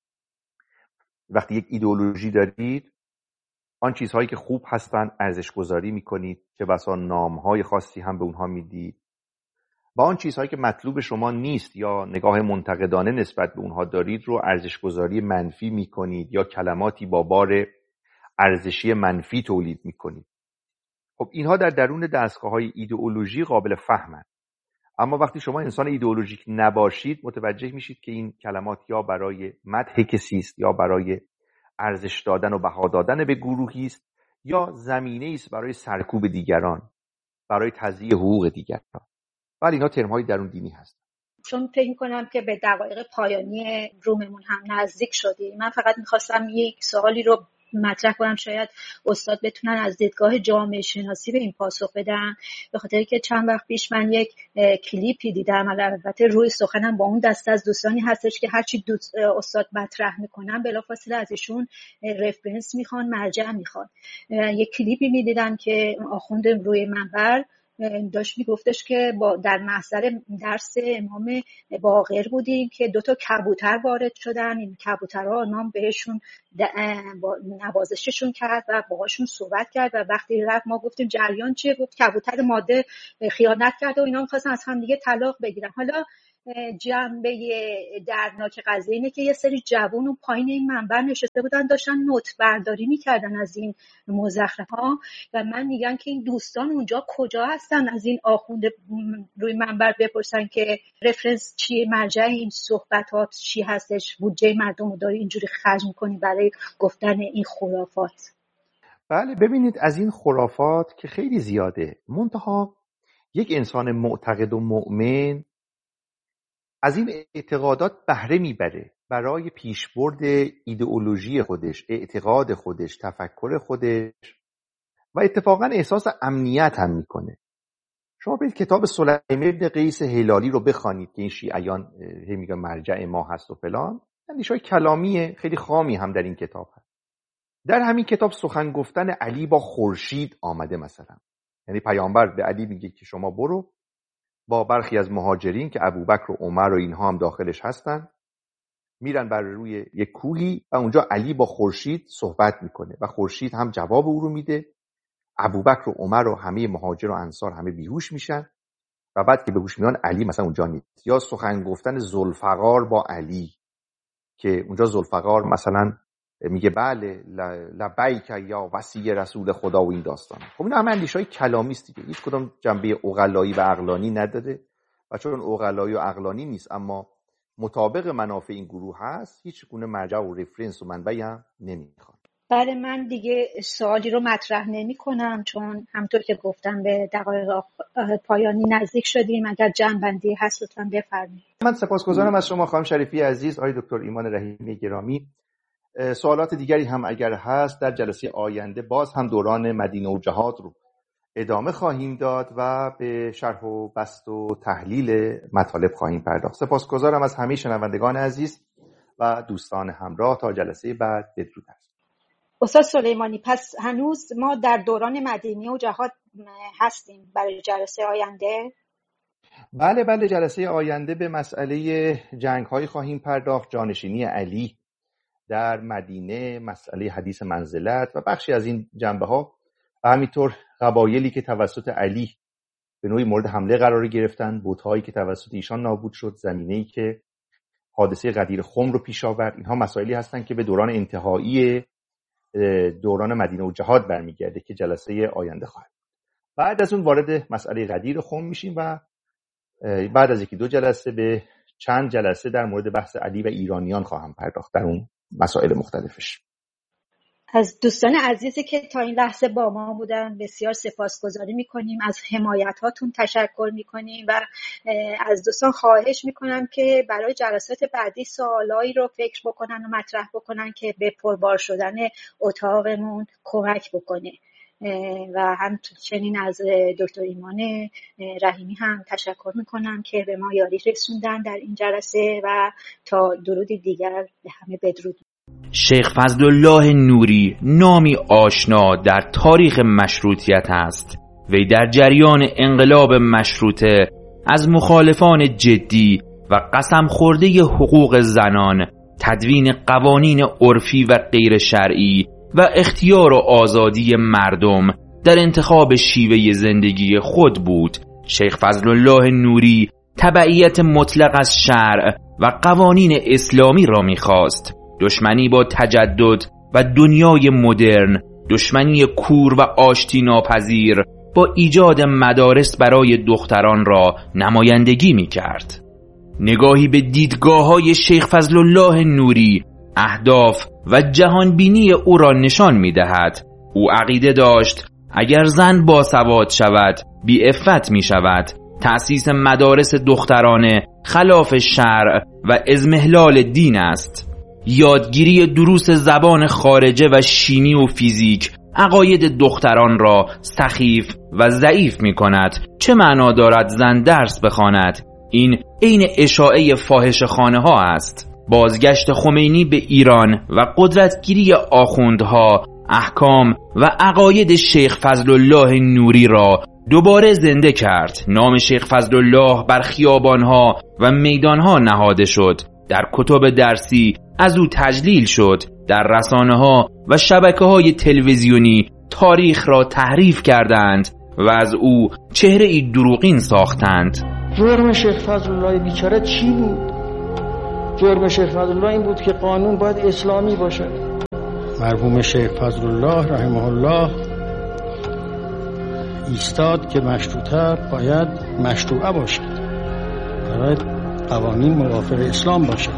وقتی یک ایدئولوژی دارید، آن چیزهایی که خوب هستن ارزش‌گذاری میکنید، چه بسا نامهای خاصی هم به اونها میدید. با آن چیزهایی که مطلوب شما نیست یا نگاه منتقدانه نسبت به اونها دارید رو ارزش‌گذاری منفی میکنید یا کلماتی با بار ارزشی منفی تولید میکنید. خب اینها در درون دستگاه‌های ایدئولوژی قابل فهمند. اما وقتی شما انسان ایدئولوژیک نباشید متوجه میشید که این کلمات یا برای مدح کسی است یا برای ارزش دادن و بها دادن به گروهی است یا زمینه‌ای است برای سرکوب دیگران، برای تضییع حقوق دیگران. ولی اینا ترم‌های درون دینی هست. چون فکر می‌کنم که به دقایق پایانی روممون هم نزدیک شدیم، من فقط می‌خواستم یک سوالی رو مطرح کنم، شاید استاد بتونن از دیدگاه جامعه شناسی به این پاسخ بدن. به خاطر که چند وقت پیش من یک کلیپی دیدم، البته روی سخنم با اون دسته از دوستانی هستش که هرچی استاد مطرح میکنن بلافاصله از ایشون رفرنس میخوان، مرجع میخوان. یک کلیپی میدیدم که آخوند روی منبر داشت میگفتش که در محضر درس امام باقر بودیم که 2 کبوتر وارد شدن. این کبوترها نام بهشون نوازششون کرد و باهاشون صحبت کرد و وقتی رفت ما گفتیم جریان چیه؟ گفت کبوتر ماده خیانت کرده و اینا می‌خواستن از هم دیگه طلاق بگیرن. حالا جنبه دردناک قضیه اینه که یه سری جوون اون پایین این منبر نشسته بودن، داشتن نوت برداری میکردن از این مزخرف ها و من میگن که این دوستان اونجا کجا هستن؟ از این آخوند روی منبر بپرسن که رفرنس چیه، مرجع این صحبتات چی هستش، بودجه مردم رو داری اینجوری خرج میکنی برای گفتن این خرافات. بله ببینید از این خرافات که خیلی زیاده، منتها یک انسان معتقد و مؤمن از این اعتقادات بهره میبره برای پیشبرد ایدئولوژی خودش، اعتقاد خودش، تفکر خودش و اتفاقا احساس امنیت هم میکنه. شما برید کتاب سلیم بن قیس هلالی رو بخوانید که این شیعیان میگن مرجع ما هست و فلان، اندیشه‌های کلامی خیلی خامی هم در این کتاب هست. در همین کتاب سخن گفتن علی با خورشید آمده مثلا، یعنی پیامبر به علی میگه که شما برو با برخی از مهاجرین که ابوبکر و عمر و اینها هم داخلش هستن، میرن بر روی یک کوهی و اونجا علی با خورشید صحبت میکنه و خورشید هم جواب او رو میده. ابوبکر و عمر و همه مهاجر و انصار همه بیهوش میشن و بعد که به هوش میان علی مثلا اونجا نیست. یا سخن گفتن ذوالفقار با علی که اونجا ذوالفقار مثلا میگه بله لبیک یا وصی رسول خدا و این داستان. خب این همه اندیشه‌های کلامی است دیگه، هیچ کدوم جنبه عقلایی و عقلانی نداره و چون عقلایی و عقلانی نیست اما مطابق منافع این گروه هست، هیچ گونه مرجع و رفرنس و منبعی هم نمیخواد. بله من دیگه سوالی رو مطرح نمی کنم چون همطور که گفتم به دقایق پایانی نزدیک شدیم. اگر جنبندی هست لطفاً بفرمایید. من سپاسگزارم از شما خانم شریفی عزیز، آقای دکتر ایمان رحیمی گرامی. سوالات دیگری هم اگر هست در جلسه آینده باز هم دوران مدینه و جهاد رو ادامه خواهیم داد و به شرح و بسط و تحلیل مطالب خواهیم پرداخت. سپاسگزارم از همه شنوندگان عزیز و دوستان همراه. تا جلسه بعد بدرود. استاد سلیمانی، پس هنوز ما در دوران مدینه و جهاد هستیم برای جلسه آینده؟ بله جلسه آینده به مسئله جنگ‌های خواهیم پرداخت، جانشینی علی در مدینه، مسئله حدیث منزلت و بخشی از این جنبه‌ها و همینطور قبایلی که توسط علی به نوعی مورد حمله قرار گرفتن، بت‌هایی که توسط ایشان نابود شد، زمینه‌ای که حادثه غدیر خم رو پیش آورد. اینها مسائلی هستند که به دوران انتهایی دوران مدینه و جهاد برمیگرده که جلسه آینده خواهد. بعد از اون وارد مسئله غدیر خم میشیم و بعد از یکی دو جلسه به چند جلسه در مورد بحث علی و ایرانیان خواهم پرداخت در اون مسائل مختلفش. از دوستان عزیزی که تا این لحظه با ما بودن بسیار سپاسگزاری میکنیم، از حمایت هاتون تشکر میکنیم و از دوستان خواهش میکنم که برای جلسات بعدی سوالایی رو فکر بکنن و مطرح بکنن که به پربار شدن اتاقمون کمک بکنه و همچنین از دکتر ایمان رحیمی هم تشکر میکنم که به ما یاری رسوندن در این جلسه و تا درودی دیگر به همه بدرود. شیخ فضلالله نوری نامی آشنا در تاریخ مشروطیت است. وی در جریان انقلاب مشروطه از مخالفان جدی و قسم خورده حقوق زنان، تدوین قوانین عرفی و غیر شرعی و اختیار و آزادی مردم در انتخاب شیوه زندگی خود بود. شیخ فضلالله نوری تبعیت مطلق از شرع و قوانین اسلامی را می‌خواست. دشمنی با تجدد و دنیای مدرن، دشمنی کور و آشتی ناپذیر با ایجاد مدارس برای دختران را نمایندگی می کرد. نگاهی به دیدگاه‌های شیخ فضلالله نوری، اهداف و جهانبینی او را نشان می دهد. او عقیده داشت اگر زن باسواد شود بی عفت می شود. تأسیس مدارس دخترانه خلاف شرع و اضمحلال دین است. یادگیری دروس زبان خارجه و شیمی و فیزیک عقاید دختران را سخیف و ضعیف می کند. چه معنا دارد زن درس بخواند؟ این عین اشاعه فاحشه‌خانه ها است. بازگشت خمینی به ایران و قدرتگیری آخوندها احکام و عقاید شیخ فضلالله نوری را دوباره زنده کرد. نام شیخ فضلالله بر خیابانها و میدانها نهاده شد. در کتب درسی از او تجلیل شد. در رسانه‌ها و شبکه‌های تلویزیونی تاریخ را تحریف کردند و از او چهره‌ای دروغین ساختند. جرم شیخ فضلالله بیچاره چی بود؟ جرم شیخ فضلالله این بود که قانون باید اسلامی باشه. مرحوم شیخ فضلالله رحمه الله ایستاد که مشروطه باید مشروعه باشد، باید قوانین موافق اسلام باشد.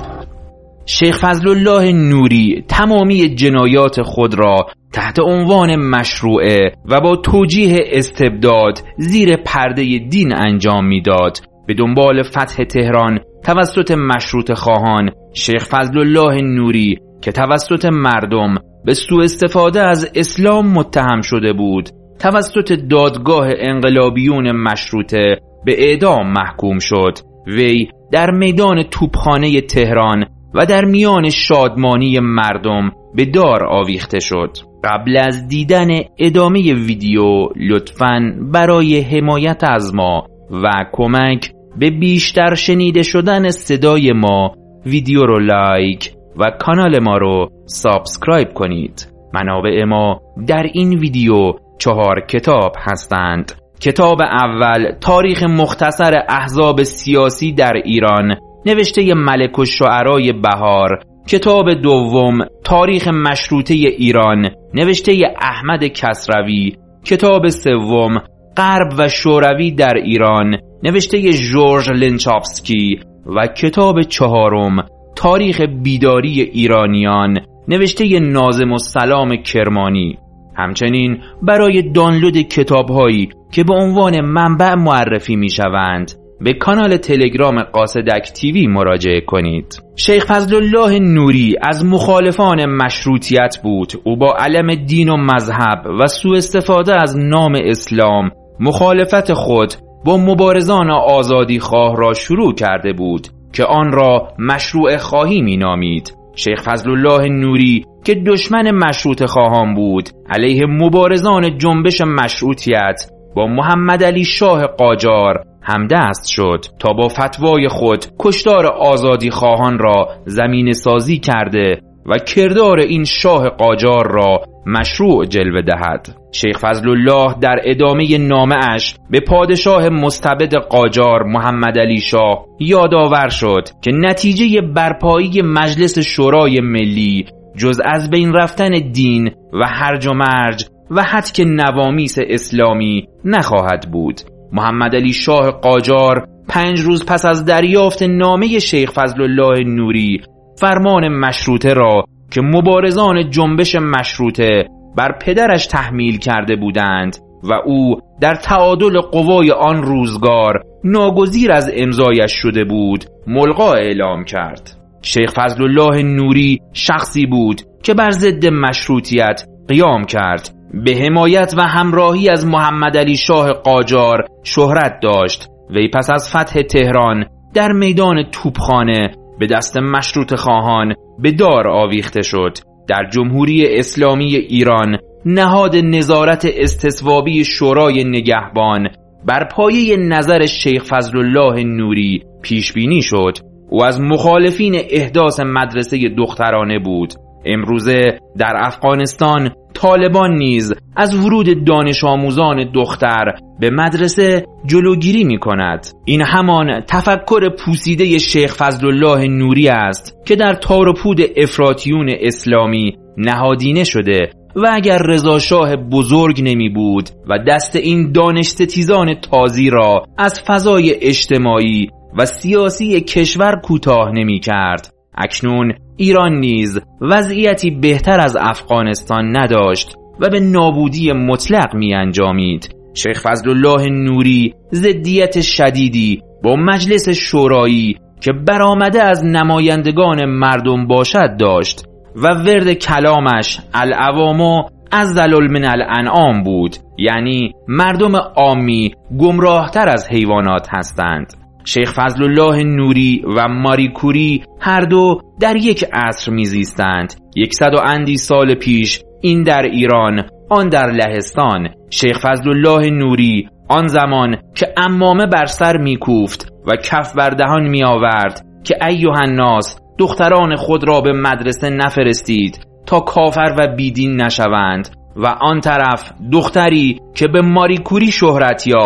شیخ فضلالله نوری تمامی جنایات خود را تحت عنوان مشروعه و با توجیه استبداد زیر پرده دین انجام میداد. به دنبال فتح تهران توسط مشروطه خواهان، شیخ فضلالله نوری که توسط مردم به سوء استفاده از اسلام متهم شده بود، توسط دادگاه انقلابیون مشروطه به اعدام محکوم شد. وی در میدان توپخانه تهران و در میان شادمانی مردم به دار آویخته شد. قبل از دیدن ادامه ویدیو لطفاً برای حمایت از ما و کمک به بیشتر شنیده شدن صدای ما ویدیو رو لایک و کانال ما رو سابسکرایب کنید. منابع ما در این ویدیو 4 کتاب هستند. کتاب اول تاریخ مختصر احزاب سیاسی در ایران نوشته ملک الشعرای بهار. کتاب دوم تاریخ مشروطه ایران نوشته احمد کسروی. کتاب سوم غرب و شوروی در ایران نوشته ژورژ لنچافسکی و کتاب چهارم تاریخ بیداری ایرانیان نوشته ناظم السلام کرمانی. همچنین برای دانلود کتاب‌هایی که به عنوان منبع معرفی می‌شوند به کانال تلگرام قاصدک تیوی مراجعه کنید. شیخ فضلالله نوری از مخالفان مشروطیت بود. او با علم دین و مذهب و سوء استفاده از نام اسلام مخالفت خود با مبارزان آزادی خواه را شروع کرده بود که آن را مشروع خواهی می نامید. شیخ فضلالله نوری که دشمن مشروط خواهان بود، علیه مبارزان جنبش مشروطیت با محمد علی شاه قاجار همدست شد تا با فتوای خود کشتار آزادی خواهان را زمینه سازی کرده و کردار این شاه قاجار را مشروع جلوه دهد. شیخ فضلالله در ادامه نامه اش به پادشاه مستبد قاجار محمد علی شاه یادآور شد که نتیجه برپایی مجلس شورای ملی جز از بین رفتن دین و هرج و مرج و هتک نوامیس اسلامی نخواهد بود. محمد علی شاه قاجار 5 روز پس از دریافت نامه شیخ فضلالله نوری فرمان مشروطه را که مبارزان جنبش مشروطه بر پدرش تحمیل کرده بودند و او در تعادل قوای آن روزگار ناگزیر از امضایش شده بود، ملغا اعلام کرد. شیخ فضلالله نوری شخصی بود که بر ضد مشروطیت قیام کرد. به حمایت و همراهی از محمد علی شاه قاجار شهرت داشت. وی پس از فتح تهران در میدان توپخانه به دست مشروط خواهان به دار آویخته شد. در جمهوری اسلامی ایران نهاد نظارت استصوابی شورای نگهبان بر پایه نظر شیخ فضلالله نوری پیش بینی شد. او از مخالفین احداث مدرسه دخترانه بود. امروزه در افغانستان طالبان نیز از ورود دانش آموزان دختر به مدرسه جلوگیری می کند. این همان تفکر پوسیده شیخ فضلالله نوری است که در تار و پود افراطیون اسلامی نهادینه شده و اگر رضا شاه بزرگ نمی بود و دست این دانش ستیزان تازی را از فضای اجتماعی و سیاسی کشور کوتاه نمی کرد، اکنون ایران نیز وضعیتی بهتر از افغانستان نداشت و به نابودی مطلق می انجامید. شیخ فضلالله نوری ضدیت شدیدی با مجلس شورایی که برآمده از نمایندگان مردم باشد داشت و ورد کلامش العوام اضل من الانعام بود، یعنی مردم عامی گمراهتر از حیوانات هستند. شیخ فضلالله نوری و ماری کوری هر دو در یک عصر میزیستند. 100 و اندی سال پیش این در ایران، آن در لهستان. شیخ فضلالله نوری آن زمان که عمامه بر سر میکوفت و کف بر دهان میآورد که ایها الناس دختران خود را به مدرسه نفرستید تا کافر و بیدین نشوند، و آن طرف دختری که به ماری کوری شهرت یافت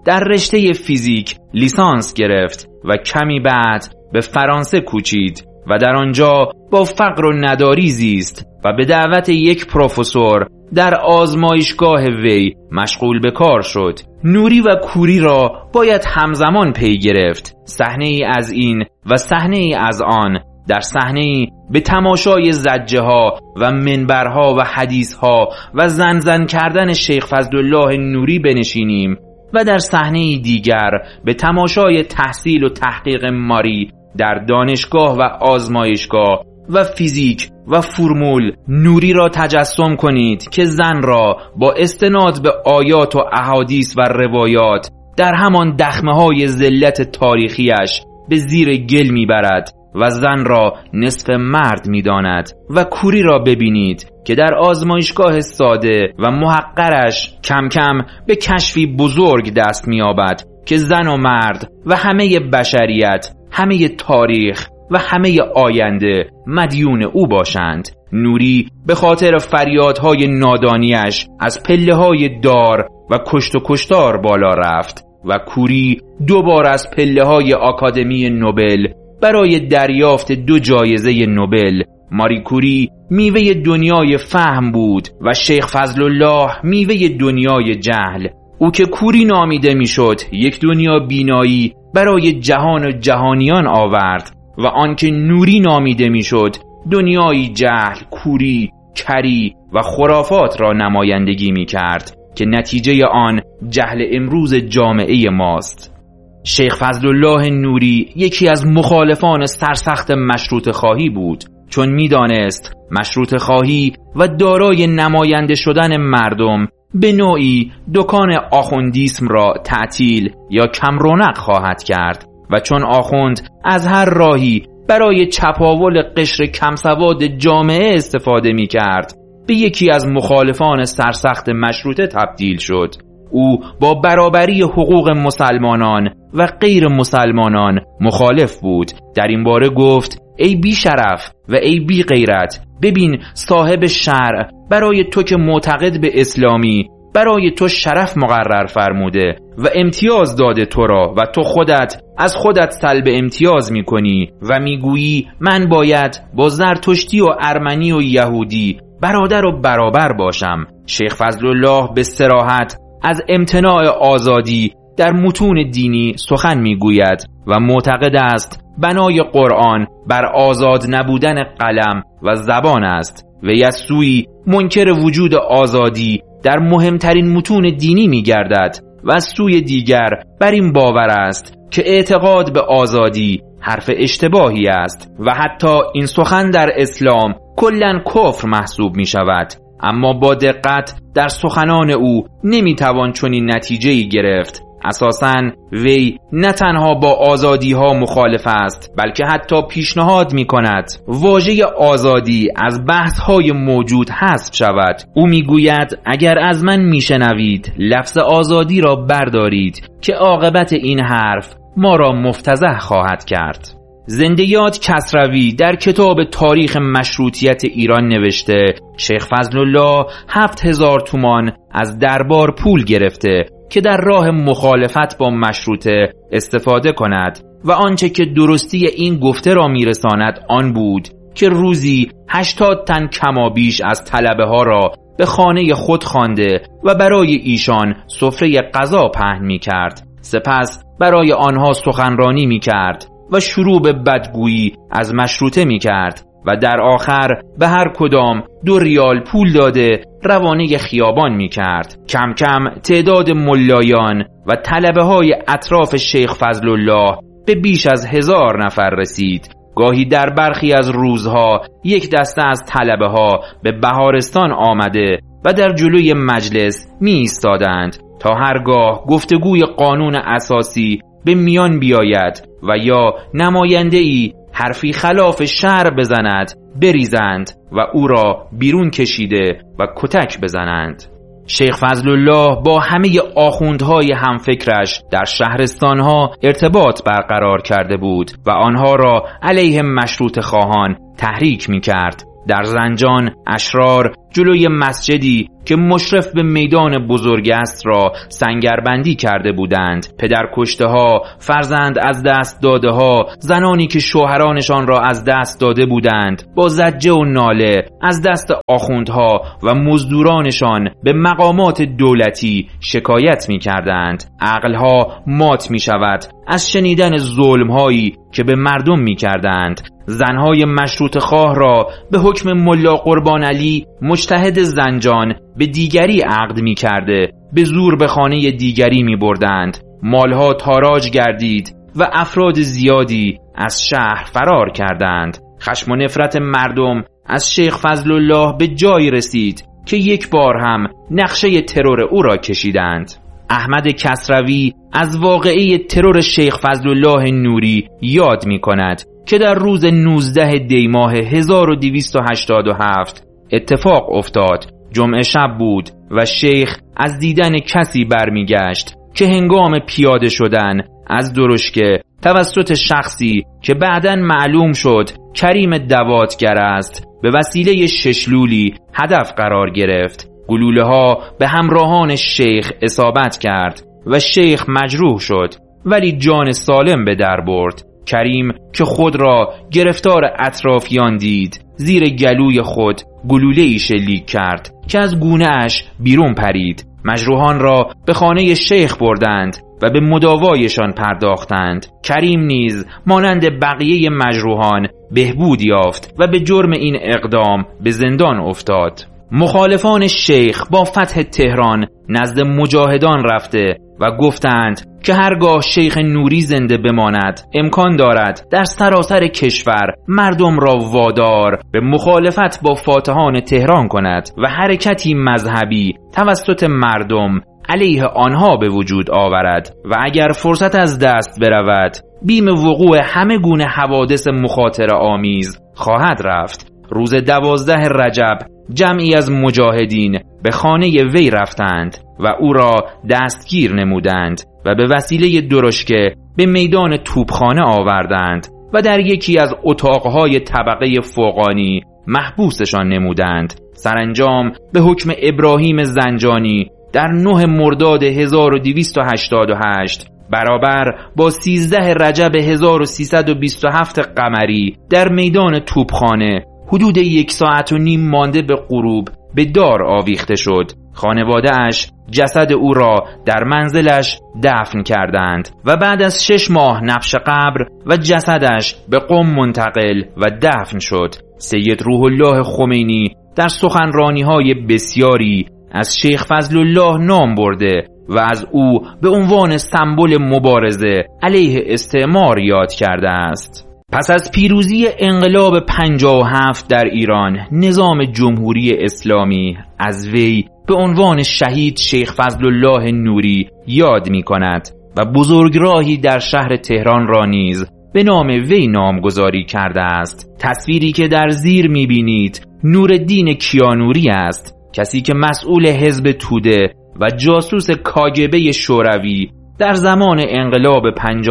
در رشته فیزیک لیسانس گرفت و کمی بعد به فرانسه کوچید و در آنجا با فقر و نداری زیست و به دعوت یک پروفسور در آزمایشگاه وی مشغول به کار شد. نوری و کوری را باید همزمان پی گرفت. صحنه ای از این و صحنه ای از آن. در صحنه ای به تماشای زجه ها و منبرها و حدیث ها و زن کردن شیخ فضلالله نوری بنشینیم و در صحنه دیگر به تماشای تحصیل و تحقیق ماری در دانشگاه و آزمایشگاه و فیزیک و فرمول نوری را تجسم کنید که زن را با استناد به آیات و احادیث و روایات در همان دخمه‌های ذلت تاریخیش به زیر گل میبرد و زن را نصف مرد میداند و کوری را ببینید که در آزمایشگاه ساده و محقرش کم کم به کشفی بزرگ دست می‌یابد که زن و مرد و همه بشریت، همه تاریخ و همه آینده مدیون او باشند. نوری به خاطر فریادهای نادانیش از پله‌های دار و کشت و کشتار بالا رفت و کوری دوبار از پله‌های آکادمی نوبل برای دریافت 2 جایزه نوبل. ماری کوری میوه دنیای فهم بود و شیخ فضلالله میوه دنیای جهل. او که کوری نامیده میشد یک دنیا بینایی برای جهان و جهانیان آورد و آنکه نوری نامیده میشد دنیای جهل، کوری، کری و خرافات را نمایندگی میکرد که نتیجه آن جهل امروز جامعه ماست. شیخ فضلالله نوری یکی از مخالفان سرسخت مشروطه خواهی بود، چون میدانست مشروطه خواهی و دارای نماینده شدن مردم به نوعی دکان آخوندیسم را تعطیل یا کم رونق خواهد کرد و چون آخوند از هر راهی برای چپاول قشر کم سواد جامعه استفاده می کرد به یکی از مخالفان سرسخت مشروطه تبدیل شد. او با برابری حقوق مسلمانان و غیر مسلمانان مخالف بود. در این باره گفت: ای بی شرف و ای بی غیرت، ببین صاحب شرع برای تو که معتقد به اسلامی برای تو شرف مقرر فرموده و امتیاز داده تو را و تو خودت از خودت سلب امتیاز میکنی و میگویی من باید با زرتشتی و ارمنی و یهودی برادر و برابر باشم. شیخ فضلالله به صراحت از امتناع آزادی در متون دینی سخن میگوید و معتقد است بنای قرآن بر آزاد نبودن قلم و زبان است و از سوی منکر وجود آزادی در مهمترین متون دینی میگردد و از سوی دیگر بر این باور است که اعتقاد به آزادی حرف اشتباهی است و حتی این سخن در اسلام کلاً کفر محسوب می شود. اما با دقت در سخنان او نمیتوان چنین نتیجه‌ای گرفت. اساساً وی نه تنها با آزادی ها مخالف است بلکه حتی پیشنهاد می کند واژه آزادی از بحث های موجود حذف شود. او می گوید اگر از من می شنوید لفظ آزادی را بردارید که عاقبت این حرف ما را مفتضح خواهد کرد. زنده یاد کسروی در کتاب تاریخ مشروطیت ایران نوشته شیخ فضلالله 7000 تومان از دربار پول گرفته که در راه مخالفت با مشروطه استفاده کند و آنچه که درستی این گفته را میرساند آن بود که روزی 80 تن کمابیش از طلبه ها را به خانه خود خوانده و برای ایشان سفره غذا پهن می کرد. سپس برای آنها سخنرانی می کرد و شروع به بدگویی از مشروطه می کرد و در آخر به هر کدام 2 ریال پول داده روانه خیابان می کرد. کم کم تعداد ملایان و طلبه های اطراف شیخ فضلالله به بیش از 1000 نفر رسید. گاهی در برخی از روزها یک دسته از طلبه ها به بهارستان آمده و در جلوی مجلس می ایستادند تا هرگاه گفتگوی قانون اساسی به میان بیاید و یا نماینده‌ای حرفی خلاف شرع بزند بریزند و او را بیرون کشیده و کتک بزنند. شیخ فضلالله با همه آخوندهای همفکرش در شهرستانها ارتباط برقرار کرده بود و آنها را علیه مشروطه خواهان تحریک می کرد. در زنجان اشرار جلوی مسجدی که مشرف به میدان بزرگ است را سنگربندی کرده بودند. پدر کشته ها، فرزند از دست داده ها، زنانی که شوهرانشان را از دست داده بودند با زجه و ناله از دست آخوندها و مزدورانشان به مقامات دولتی شکایت می کردند. عقلها مات می شود از شنیدن ظلمهایی که به مردم می کردند. زنهای مشروط خواه را به حکم ملا قربان علی مجتهد زنجان به دیگری عقد می کرده به زور به خانه دیگری می بردند. مالها تاراج گردید و افراد زیادی از شهر فرار کردند. خشم و نفرت مردم از شیخ فضل الله به جایی رسید که یک بار هم نقشه ترور او را کشیدند. احمد کسروی از واقعه ترور شیخ فضل الله نوری یاد می کند که در روز 19 دی ماه 1287 اتفاق افتاد. جمعه شب بود و شیخ از دیدن کسی برمیگشت که هنگام پیاده شدن از درشکه توسط شخصی که بعداً معلوم شد کریم دواتگر است به وسیله ششلولی هدف قرار گرفت. گلوله ها به همراهان شیخ اصابت کرد و شیخ مجروح شد ولی جان سالم به در برد. کریم که خود را گرفتار اطرافیان دید زیر گلوی خود گلوله‌ای شلیک کرد که از گونه اش بیرون پرید. مجروحان را به خانه شیخ بردند و به مداوایشان پرداختند. کریم نیز مانند بقیه مجروحان بهبود یافت و به جرم این اقدام به زندان افتاد. مخالفان شیخ با فتح تهران نزد مجاهدان رفته و گفتند که هرگاه شیخ نوری زنده بماند امکان دارد در سراسر کشور مردم را وادار به مخالفت با فاتحان تهران کند و حرکتی مذهبی توسط مردم علیه آنها به وجود آورد و اگر فرصت از دست برود بیم وقوع همه گونه حوادث مخاطره آمیز خواهد رفت. روز 12 رجب جمعی از مجاهدین به خانه وی رفتند و او را دستگیر نمودند و به وسیله درشکه به میدان توپخانه آوردند و در یکی از اتاقهای طبقه فوقانی محبوسشان نمودند. سرانجام به حکم ابراهیم زنجانی در 9 مرداد 1288 برابر با 13 رجب 1327 قمری در میدان توپخانه حدود 1.5 ساعت مانده به غروب به دار آویخته شد. خانواده اش جسد او را در منزلش دفن کردند و بعد از 6 ماه نبش قبر و جسدش به قم منتقل و دفن شد. سید روح الله خمینی در سخنرانی‌های بسیاری از شیخ فضل الله نام برده و از او به عنوان سمبل مبارزه علیه استعمار یاد کرده است. پس از پیروزی انقلاب 57 در ایران، نظام جمهوری اسلامی از وی به عنوان شهید شیخ فضل الله نوری یاد می کند و بزرگراهی در شهر تهران را نیز به نام وی نامگذاری کرده است. تصویری که در زیر می بینید نورالدین کیانوری است، کسی که مسئول حزب توده و جاسوس کاگبه شوروی در زمان انقلاب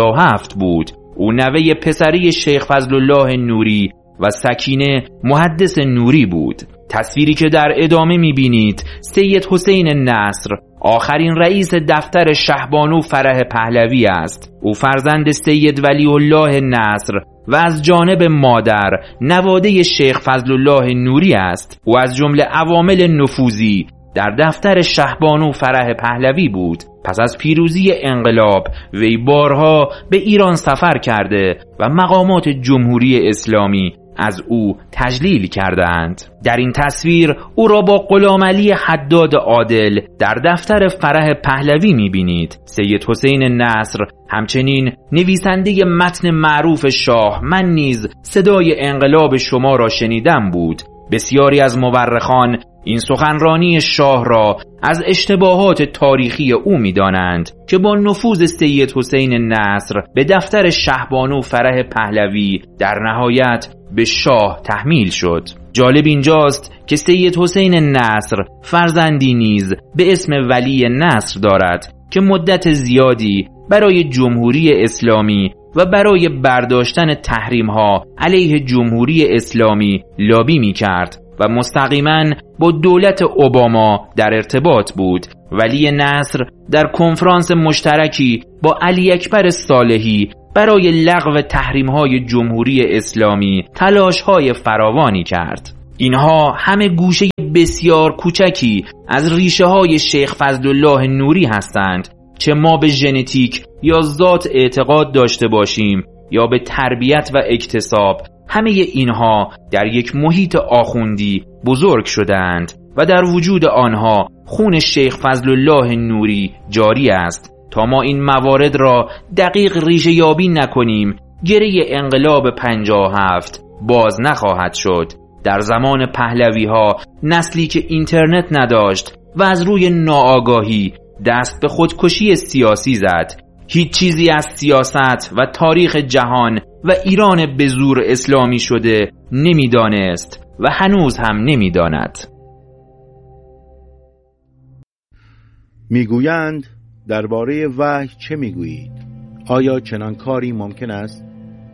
57 بود. او نوه پسری شیخ فضل الله نوری و سکینه محدث نوری بود. تصویری که در ادامه می‌بینید سید حسین نصر آخرین رئیس دفتر شهبانو فرح پهلوی است. او فرزند سید ولی الله نصر و از جانب مادر نواده شیخ فضل الله نوری است. او از جمله عوامل نفوذی در دفتر شهبانو فرح پهلوی بود. پس از پیروزی انقلاب وی بارها به ایران سفر کرده و مقامات جمهوری اسلامی از او تجلیل کردند. در این تصویر او را با غلامعلی حداد عادل در دفتر فرح پهلوی می‌بینید. سید حسین نصر همچنین نویسنده متن معروف شاه من نیز صدای انقلاب شما را شنیدم بود. بسیاری از مورخان این سخنرانی شاه را از اشتباهات تاریخی او می‌دانند که با نفوذ سید حسین نصر به دفتر شهبانو فرح پهلوی در نهایت به شاه تحمیل شد. جالب اینجاست که سید حسین نصر فرزندی نیز به اسم ولی نصر دارد که مدت زیادی برای جمهوری اسلامی و برای برداشتن تحریم‌ها علیه جمهوری اسلامی لابی می‌کرد. و مستقیما با دولت اوباما در ارتباط بود. ولی نصر در کنفرانس مشترکی با علی اکبر صالحی برای لغو تحریم‌های جمهوری اسلامی تلاش‌های فراوانی کرد. اینها همه گوشه بسیار کوچکی از ریشه‌های شیخ فضلالله نوری هستند، چه ما به ژنتیک یا ذات اعتقاد داشته باشیم یا به تربیت و اکتساب، همه اینها در یک محیط آخوندی بزرگ شدند و در وجود آنها خون شیخ فضلالله نوری جاری است. تا ما این موارد را دقیق ریشه یابی نکنیم، گره انقلاب 57 باز نخواهد شد. در زمان پهلوی ها نسلی که اینترنت نداشت و از روی ناآگاهی دست به خودکشی سیاسی زد. هیچ چیزی از سیاست و تاریخ جهان و ایران به زور اسلامی شده نمیدانست و هنوز هم نمیداند. میگویند درباره وحی چه میگویید؟ آیا چنان کاری ممکن است؟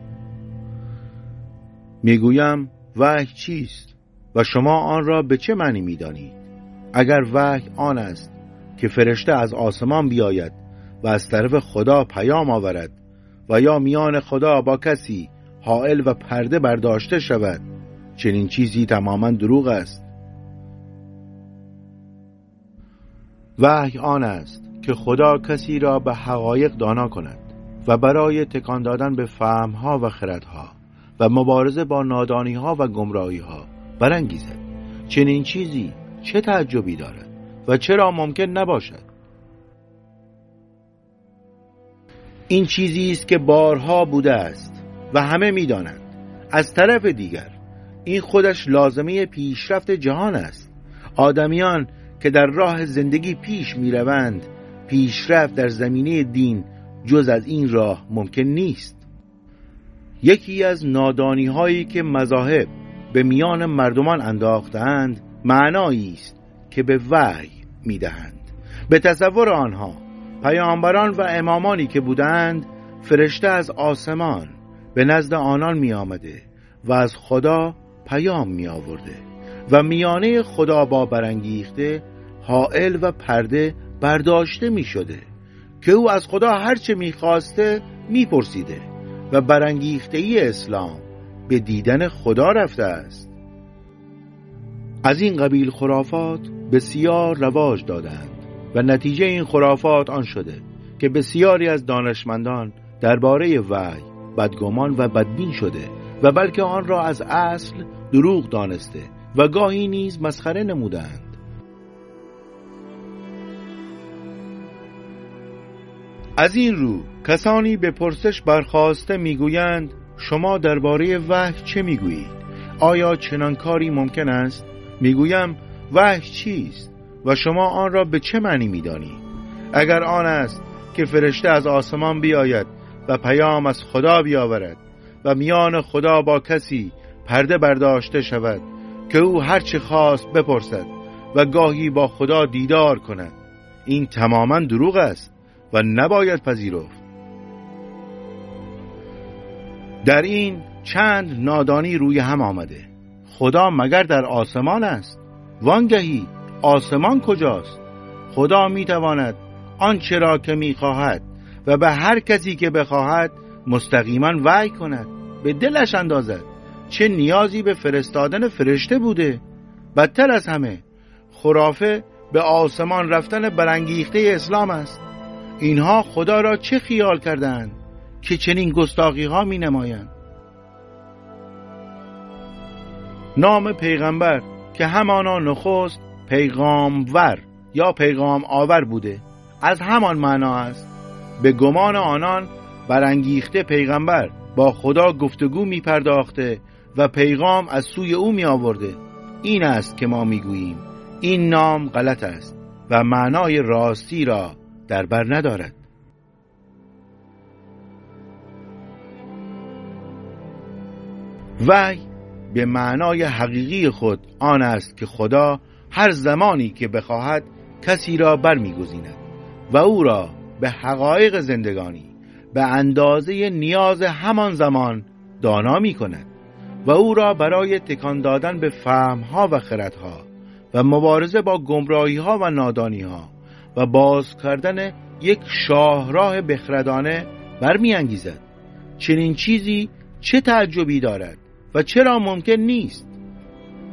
میگویم وحی چیست و شما آن را به چه معنی میدانید؟ اگر وحی آن است که فرشته از آسمان بیاید و از طرف خدا پیام آورد و یا میان خدا با کسی حائل و پرده برداشته شود، چنین چیزی تماما دروغ است. وحی آن است که خدا کسی را به حقایق دانا کند و برای تکان دادن به فهمها و خردها و مبارزه با نادانیها و گمراهیها برانگیزد. چنین چیزی چه تعجبی دارد و چرا ممکن نباشد؟ این چیزی است که بارها بوده است و همه می‌دانند. از طرف دیگر این خودش لازمه پیشرفت جهان است. آدمیان که در راه زندگی پیش می‌روند، پیشرفت در زمینه دین جز از این راه ممکن نیست. یکی از نادانی‌هایی که مذاهب به میان مردمان انداختند معنایی است که به وحی می‌دهند. به تصور آنها پیامبران و امامانی که بودند، فرشته از آسمان به نزد آنان می آمده و از خدا پیام می آورده و میانه خدا با برانگیخته حائل و پرده برداشته می شده که او از خدا هرچه می خواسته می پرسیده و برانگیخته‌ای اسلام به دیدن خدا رفته است. از این قبیل خرافات بسیار رواج دادند و نتیجه این خرافات آن شده که بسیاری از دانشمندان درباره وحی بدگمان و بدبین شده و بلکه آن را از اصل دروغ دانسته و گاهی نیز مسخره نمودند. از این رو کسانی به پرسش برخاسته میگویند شما درباره وحی چه میگویید؟ آیا چنان کاری ممکن است؟ میگویم وحی چیست و شما آن را به چه معنی میدانید؟ اگر آن است که فرشته از آسمان بیاید و پیام از خدا بیاورد و میان خدا با کسی پرده برداشته شود که او هر چه خواست بپرسد و گاهی با خدا دیدار کند، این تماما دروغ است و نباید پذیرفت. در این چند نادانی روی هم آمده. خدا مگر در آسمان است؟ وانگهی آسمان کجاست؟ خدا میتواند آنچه را که میخواهد و به هر کسی که بخواهد مستقیما وحی کند، به دلش اندازد. چه نیازی به فرستادن فرشته بوده؟ بدتر از همه خرافه به آسمان رفتن برانگیخته اسلام است. اینها خدا را چه خیال کردند که چنین گستاخی ها می نمایند؟ نام پیغمبر که همانا نخست پیغامور یا پیغام آور بوده از همان معنا است. به گمان آنان برانگیخته پیغمبر با خدا گفتگو می پرداخته و پیغام از سوی او می آورده. این است که ما می گوییم این نام غلط است و معنای راستی را در بر ندارد. وحی به معنای حقیقی خود آن است که خدا هر زمانی که بخواهد کسی را برمیگزیند و او را به حقایق زندگانی به اندازه نیاز همان زمان دانا می کند و او را برای تکان دادن به فهمها و خردها و مبارزه با گمراهیها و نادانیها و باز کردن یک شاهراه بخردانه برمی‌انگیزد. چنین چیزی چه تعجبی دارد و چرا ممکن نیست؟